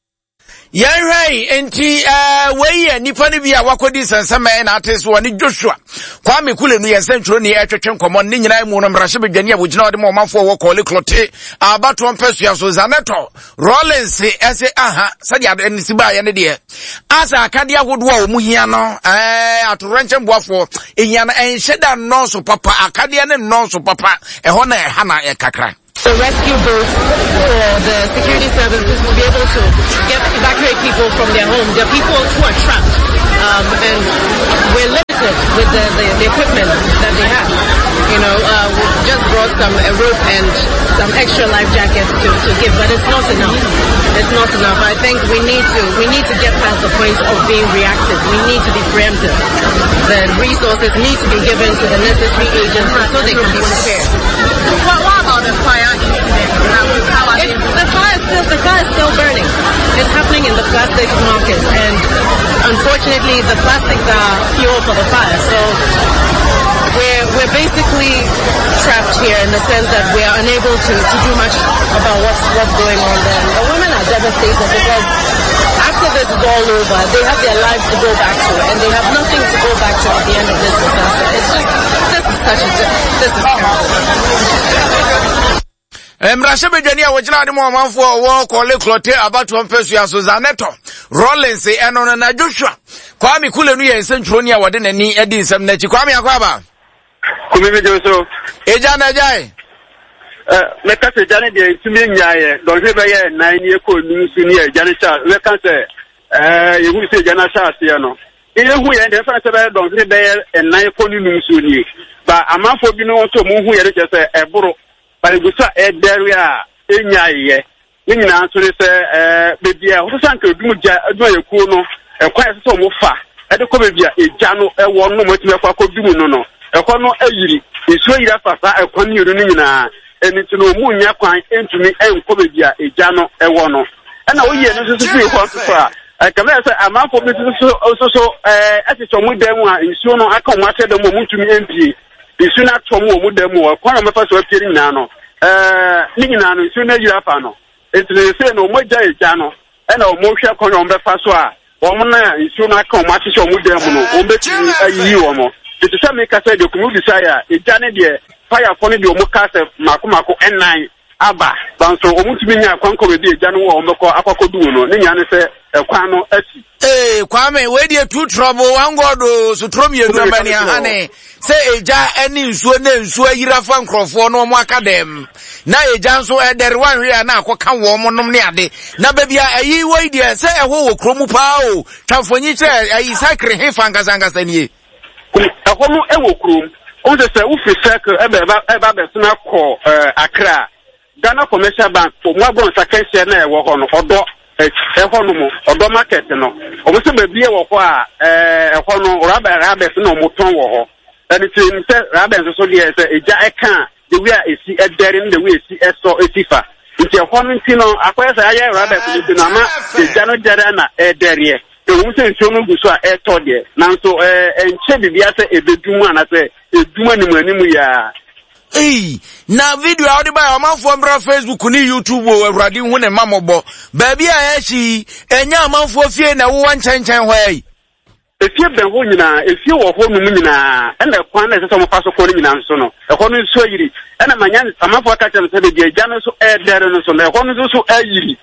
Speaker 1: Yanhwei enti eh weye nipa ne bia wakodi sansama na ateso woni Joshua Kwame Kule nu yensentro ne etwetwe nkomo ne nyina mu no mrahye bedwane abogina ode mo manfo wo kole klote abato mpesu ya so Zaneto Rollins ese aha sadi anisi ba ye ne de asa akade agodo a omu hia no eh atorenche mboafo ehia na enhyeda no so papa akade ne no so papa eho na eha na ekakra
Speaker 12: The rescue boats for the security services to be able to get evacuate people from their homes. There are people who are trapped, um, and we're limited with the, the, the equipment that they have. You know, uh, we just brought some a rope and some extra life jackets to, to give, but it's not enough. It's not enough. I think we need to we need to get past the point of being reactive. We need to be preemptive. The resources need to be given to the necessary agencies so they can be prepared.
Speaker 8: What, what about the fire incident?
Speaker 12: It's, the fire is still the fire is still burning. It's happening in the plastic market, and unfortunately, the plastics are fuel for the fire. So we're we're basically trapped here in the sense that we are unable to, to do much about what's what's going on there. The women are devastated because after this is all over, they have their lives to go back to, and they have nothing to go back to at the end of this disaster. It's just this is such a this is terrible.
Speaker 1: Emrashe bedwane a wogina de mo manfo wo kole klote abato mpesu ya so Zaneto Rollins eno na Joshua Kwame Kule nu ye nsentro ni a wode nani edi nsem na chi Kwame akwaba
Speaker 13: Kumi me Joso
Speaker 1: eja na jai
Speaker 13: eh me ka se jane de tumi nyaaye don se be ye nine ye ko nu su ni e jane cha me ka se eh ye hu se jana cha ase no e hu ye de fa se be don se be ye nine ko nu su ni ba amafo bi no to mu hu ye de se eboro But gusa e deria enyaye ni nyina so se eh bebia wo so anka obi mu ja aduma yeku no e kwa se so mo fa e de ko bebia eja no e wo no mo time kwa ko bi mu no no e ko no ayiri isu yira fasa e kwa ni yuru ni nyina eni ti no mu nya kwan entumi e ko bebia eja no e wo no e na wo ye no so so fi ko so a e ka me se amafo bi so so so eh ati so mu dem a isu no aka mo ate dem mo mutumi empie isu na to mu mu dem wo kwa na me fa so apie ni nyina no eh ni nyina no isu na yira fa no etire se no mo ja eja no e na o mo hwe kon o be fa so a o mo na isu na aka mo ate so mu dem no o be ti ayi wo mo iti se me ka se de kumu desire eja ne de fire for ne de o mo ka se mako mako nine aba banso o mu timi nya kwan ko be eja no wo o be ko akoko du no ni nya ne se ekwan no asi
Speaker 1: eh Kwame we dey two trouble one god so trom ye no mani ahane say eja eni nsuo na nsuo yira fa nkrofo no mo akadem na eja nso e dere wan hwe na akoka wo mo nom ne ade na ba bia ayi we dey say eho wo kromu pa o twafonyi che ayi sakre he fa ngazanga sanie
Speaker 13: eho no e wo krom o se se wo fi circle e ba e ba be sna ko Accra Ghana Commercial Bank o mo abon sakense na e wo ho no odo eho no mo odo market no o mo se ba bia wo ho a eh eho no raba raba se no mo ton wo ho and it's in raba so dey say eja e kan the way esi edere the way esi eso esifa nti eho no nti no akwese aye raba so nti na ma eja no dere na edere e wo se nti no gu so a e to de nanso eh enche bibia se ebedumu ana se eduma animu animu ya
Speaker 1: Hey, na video audio by amanfo mbra Facebook ni YouTube o awrade hu ne mamobo. Ba bia ya chi enya amanfo fie na wo nchenchen hwai.
Speaker 13: Efie ben ho nyina, efie wo ho num nyina. Ena kwan na seso mo faso ko nyina nso no. E ho no nso yiri. Ena manya amanfo aka chem se be gya no so e dere no so na e ho no so ayiri.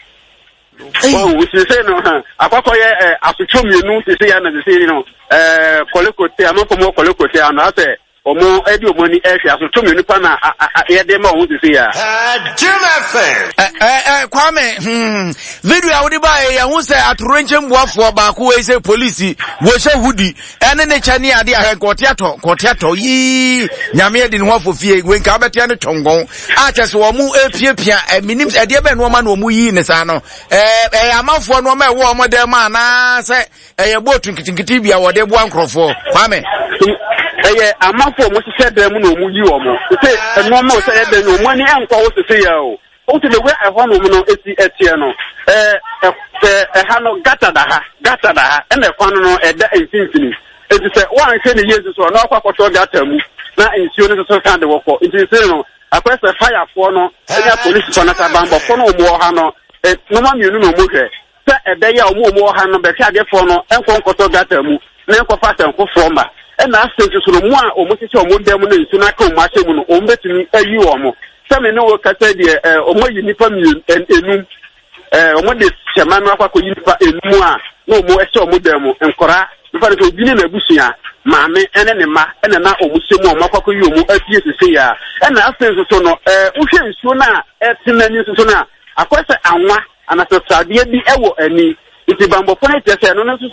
Speaker 13: Oh, we say no. Akoko ye asotwo mienu se se ya na se no. Eh kolekote amanfo mo kolekote ana ase omo edi omo ni ehwe asoto me nipa na ye de ma wo sisi ya
Speaker 1: Jim F M eh eh Kwame hmm video awudi ba ya hu se atorenche mbuafo ba ko we se police wo she hudi ene ne chani ade a kotiato kotiato yi nyame edi ne ho fofie we nka betia ne tongon a chese wo mu epiepia minim ade be no ma na wo mu yi ne sa no eh eh amafo no ma e wo mo de ma na se eh botu nkitinkiti bia wo de bo ankrofo Kwame
Speaker 13: eh amafo mo se de mu no mu yi wo mo se eno ma o se de no mo ni enko wo se se ya o also the way I want to know eti etiano eh eh hano gata da ha gata da ha and the kwano e da infinity it is one say the years so na kwa kwato gata mu na insurance so kan de woko it is no akwese fire for no enya police for na bambo for no mo ha no eh no ma mienu no mo hwe se e da ya mo mo ha no be hwe ade for no enko nkoto gata mu na enko fa tanko forma e na asense so no mo a o mo sisi o mo dem no nsu na ka o ma che mu no o mbetumi ayi o mo Some know what I said, or more uniform and enum, or more this shaman of a uniform in Mua, no more so modern and Cora, because it will be in a bushia, mammy, and an emma, and an Omusimo, Mako Yumu, as you see, and after the sono, Ushan Suna, at Sinan Suna, a question and one, and as a Sadia be ever any. It's a bamboo point, and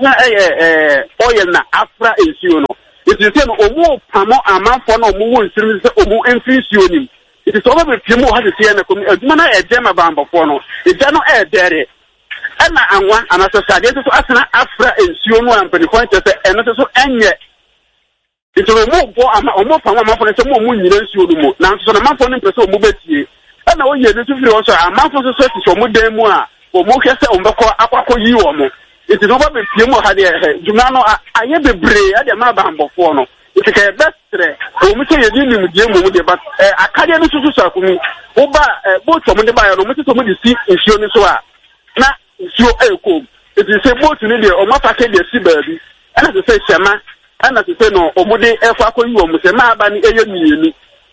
Speaker 13: no oil na afra in Suno. It is a more Pamo, a man for no more, or more infusion. It is over with Pimo has a C N A, Mana a Gemma Bamba Fono, it's no air dairy. And I want an associate to Asana Afra and Suno and Penny and not so and yet. It's a more or more from a month for some more moon in Suno. Now, so the month for him to so mobile. And now you also a month for the surface for more demoa or more cast on Bako Aquaco Uomo. It is over with Pimo had a Jumano, I have the bray at the Mabamba Fono. It's a best o mu say yedi mu die mu de but akade no susu sakumi oba boat from the buyer no mu so mu de si nsuo ni so a na nsuo eko it is say boat ni de o ma package de si baabi ana se say shema ana se say no o mu de e fa akoyi o mu se ma aba ni eye mienu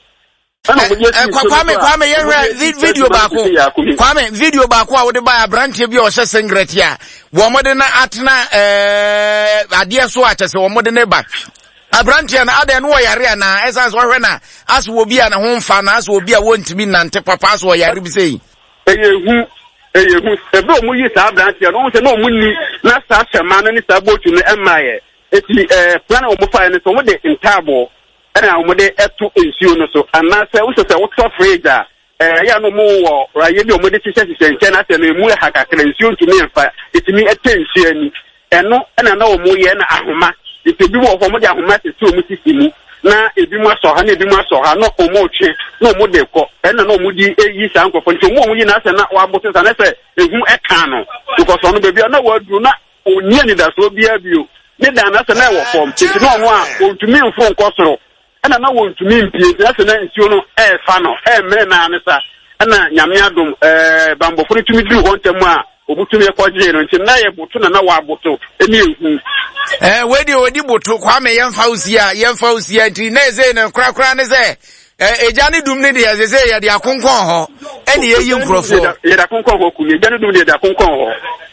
Speaker 13: ana mu de si kwame
Speaker 1: kwame ye video baako kwame video baako a wo de buy branch bi o hye singlet ya wo mo de na atena eh ade so a kyese wo mo de ne ba Abrantia na ade no yare na essence wo hwe na as wo bia na ho mfa na as wo bia wontimi nante papa as wo yare bi sei
Speaker 13: eyehu eyehu ebe o mu yi sa abrantia no se no mu ni na sa chema no ni sa botu no emaye eti eh plan o mu fa ne so mo de intabo na o mo de eto ensuo no so ana se wo se wo so fridge a eh ya no mu wo raye bi o mo de tise tise nche na se no mu ha kakra ensuo ntumi mfa etimi etensuo ani eno na na o mu ye na ahoma If you want from the Ahumati to Mississippi, now if you must have any master, no more change, no more deco, and no moody a year uncle for two more years and not one bosses and I say, if you a cano, because on the baby, no word do not nearly that will be a view. Neither an answer form, if no one to me from Costro, and I know want to mean peace, that's an insuno, air funnel, air men answer, and Yamiadum, uh, Bambo for to me do one more. Obutume kwa jeno nti na ye boto na na wa boto eni ehu
Speaker 1: eh wedi odi boto kwa me yemfa usia yemfa usia nti na eze na kra kra ne ze eh ejani dum ne de eze ye de akonkon ho eni ye yi nkrofo
Speaker 13: ye da konkon ho ku ye ejani dum de da konkon ho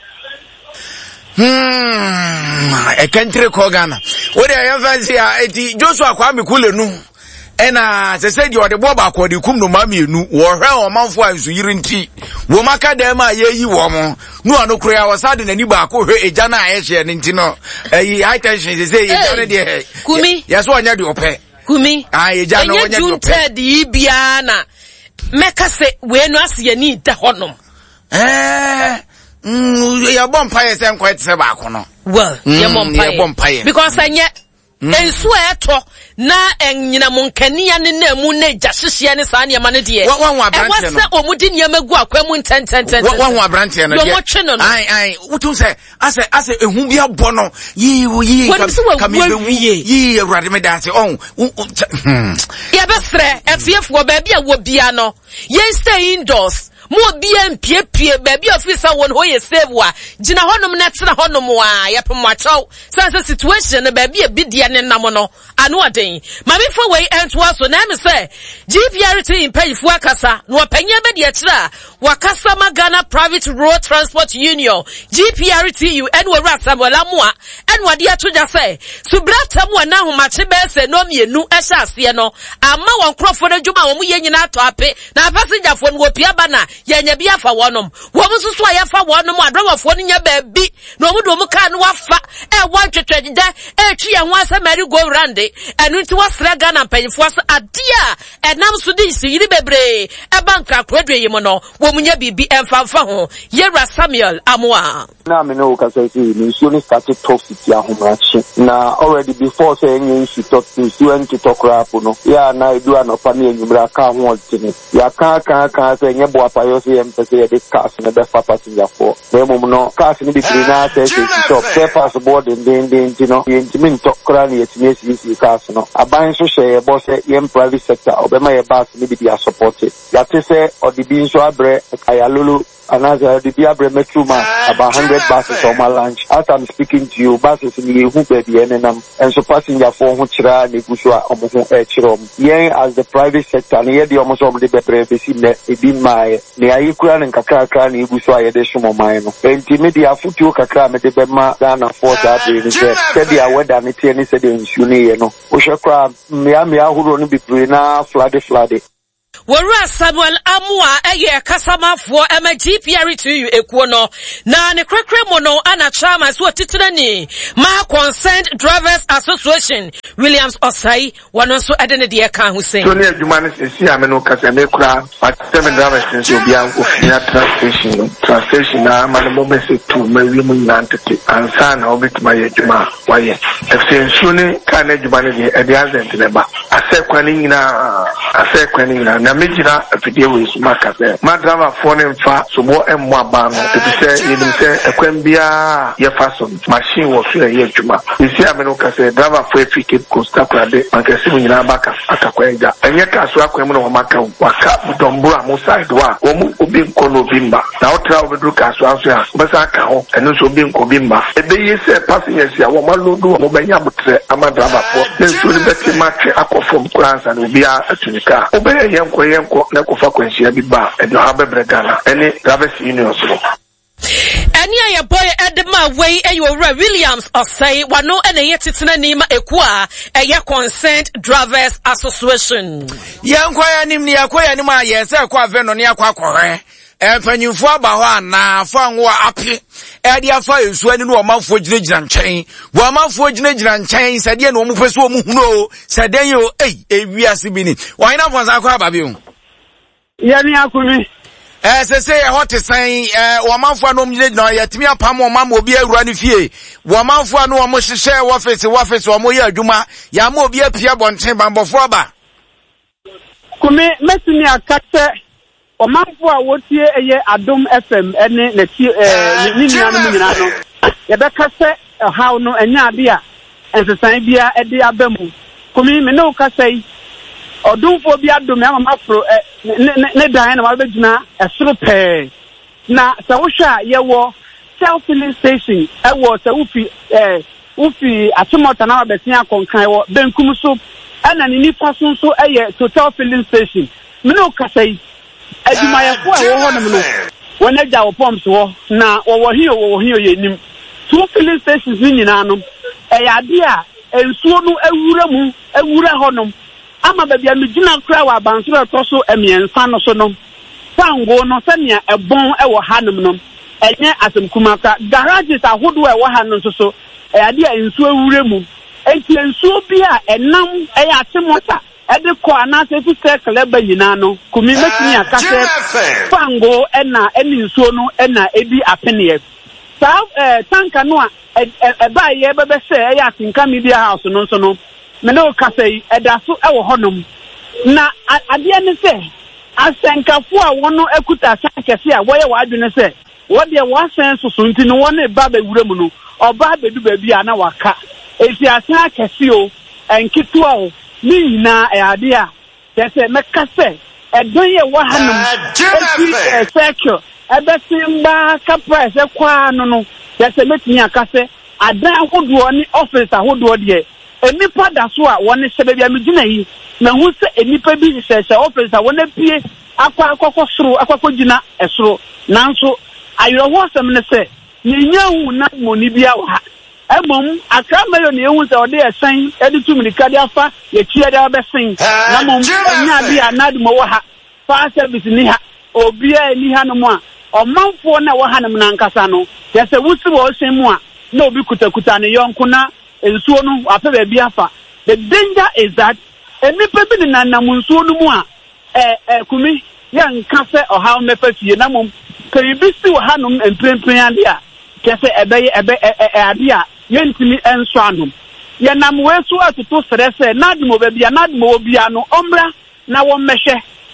Speaker 1: hmm e kentre ko Ghana wodi yemfa usia eti Joshua kwa me kulenu ena se se di ode bo ba ko de kum no ma mienu wo hwe o manfo ansu yiri nti wo maka dem a ye yi wo mo no ano kro ya wasade nani ba ko hwe eja na aye hye ne nti no eh high tension se se eja ne de
Speaker 2: kumi
Speaker 1: ya so onya de ope
Speaker 2: kumi
Speaker 1: ah eja no onya de ope
Speaker 2: enye di bia na meka se we no ase ye ni da honom
Speaker 1: eh mm ya bompa ye se nkwet se ba ko no
Speaker 2: well ye bompa ye because enye ensu eto na enyina munkania ne na mu na jahyehyia ne saa ne ma ne de e wase omudi ne magu akwamu ntententen
Speaker 1: wan wan branche no de ai ai wutu se ase ase ehu bia bɔ no yi yi kam be wu yi awrade me da ase on
Speaker 2: ya besre efiefo ba bia wo bia no ye stay indoors mo bia mpie pie ba bia officer won ho ye save wa gina honom na tena honom wa ye pemachaw sense situation ba bia bidia ne nam no anu aden mami fo we entwa so na me say G P R T in pay fu akasa no panya be de kira wakasa Magana Private Road Transport Union G P R T U en we Samuel Amoa en wade atoja say subrata mu na homache be se no mienu ehya ase no ama won krofo na dwuma wo mu ye nyina ato ape na passenger fo no opia bana yenya bia fa wonom wo mu susu aya fa wonom adrawafo no nya ba bi no mu do mu ka no wafa e wan twetwede e twi ye ho asamari go rande enu nti wasra Ghana mpanyifo as adia enam so di siyiri bebre e banka kwadwe yimo no wo mu nya bibi emfamfa ho Yera Samuel Amoa
Speaker 14: na me no ka say ni so ni started talk with ya homrachi na already before say any she talk to you and to talk rap no ya na edu anofa na enyumra ka ho otini ya ka ka ka say nye bo apa you see them say the cars in the best passenger for. They mum no cars in the between now say shop. Say pass board and then then you know you mean talk crani yet me see cars no. Aban so share boss yem private sector obema ye bus ni be dia support it. Ya te say or the bin so abre ayalulu another the be abre metruma about one hundred buses on my lunch. As I'm speaking to you, buses in the who be the enenam and so passenger for who chira ni guswa omo e chirom. Yen as the private sector ni ye di omo so be bebre be si ne e bi mai ni ayi kura ne kakra kakra ni guswa ye de somo mai no. Enti media futu kakra me de be ma Ghana force abe ni se se dia weather ni tie ni se de nsu ni ye no. O shekra me am ya huro ni be na flood flood.
Speaker 2: Wara Samuel Amua eye kasama for ema G P R to you ekuono na ne krekre mono ana chama so titrani ma Concerned Drivers Association Williams Osai wano so edene de kan Hussein
Speaker 9: so ne adwuma ne sisi ameno kasa me kura at seven drivers so bia ofia translation translation na ma no message to ma wi mu nantete ansa na obetima ye adwuma waye efse so ne kan adwuma ne de ede azent ne ba asekwa ne nyina asekwa ne nyina na mejina afidie we smaka se ma driver for ne mfa so bo emmo aba no e se yedim se ekwem bia ye fason machine wo fira ye adwuma isi ameno kasa driver for efike costa kwade makasi nyina baka atakwenja enye ka so akwem no maka waka budombura mo side wa wo mu obi nkono bimba na otra obedru ka so aso ya besa ka ho eno so obi nko bimba ebe ye se passengers ya wo malodu mo benya butre ama driver for ne so ni beti match akofom kransa no bia atunika obe ye nko ye nko na kofa kwanhia bi ba edo abebre Ghana ene drivers union so
Speaker 2: Any a boy Edma way a you Williams or say wano ene ye titena nima ekwa a ye Concerned Drivers Association.
Speaker 1: Yankwa ya nim ni yakwa ya nima ye se kwa veno ni yakwa kore. Empanyufo aba ho ana fa nwa ape e dia fa esu ani no omanfo ginagina nchen wo omanfo ginagina nchen sade na omu peso omu hunu sade yo eh ewiase bi ni wo ina fonsa kwa aba bi o
Speaker 3: ya ni akumi
Speaker 1: eh se se hot san eh wo omanfo anu ginagina yatimi apam omam obi awura ni fie wo omanfo anu omo hyehyɛ wo office wo office omo ye adwuma ya ma obi apia bonten bambofo aba
Speaker 3: kumi mesini akate Omanfo a wotie eye Adom F M ene na ti eh ni nyina no nyina no ye beka se haw no enya ade a ensesan bia ede abamu kumi me no ka sei odumfo bia dom ya mama afro ne dan na ma begina esoro pe na sa wo hwa ye wo self filling station e wo sa ufi eh ufi atomota na abesia akonkan wo benkum so ana ni nifa so so eye total filling station me no ka sei aduma ya ko wo ho no no wona ja wo pumps wo na wo wo hio wo hio ye nim two filling stations ni nyina no e ya de a ensuo no awura mu awura ho no ama ba bia megyina kra wa abansoro to so emiensa no so no fango no se ne ebon e wo hanom no enye asemkumaka garages ahodo e wo hanom so so e ya de a ensuo awura mu enti ensuo bi a enam e ya atemota ede ko anase fi circle ba nyina no kumi metini akase fango ena eni nsuo no ena ebi apene sa eh tanka no a e ba ye bebe se e ya tinka media house no so no me no kase eda so e wo honom na ade ne se asenkafo a wono ekuta sankese a woye wadwene se wo de wo asen soso nti no wona ba ba wura mu no oba bedu ba bia na waka efi asen akese o enkitu a o ni na e ade a tese meka se edon ye wa hanum e circle ebe simba ka price e kwa no no tese metini akase adan hodo ni office ahodo de enipa da so a woni sebe bia megina yi na hu se enipa bi hyehyɛ office a wona pie akwa akwa soro akwa gina esoro nanso ayro ho asem ne se nyenya hu na moni bia wa emom akramayo ne ehu se ode esen edi tumika de afa ye tua de abesen na mom enya bia na de mo wa ha fa service ni ha obi a ni ha no mo a omanfo na wa ha no na nkasa no ye se wusi wo sen mu a na obi kutakuta ne yonko na ensuo no afa ba bia fa. The danger is that enipa bi na na munsuo no mu a eh eh kumi ya nka se oha mefa fie na mom kan bi si wo ha no emprempren ade a kese ebe ebe ade a yentimi enso anom ye nam wesu atuto sere se nadmo ba bia nadmo obia no omra na wo mmehwe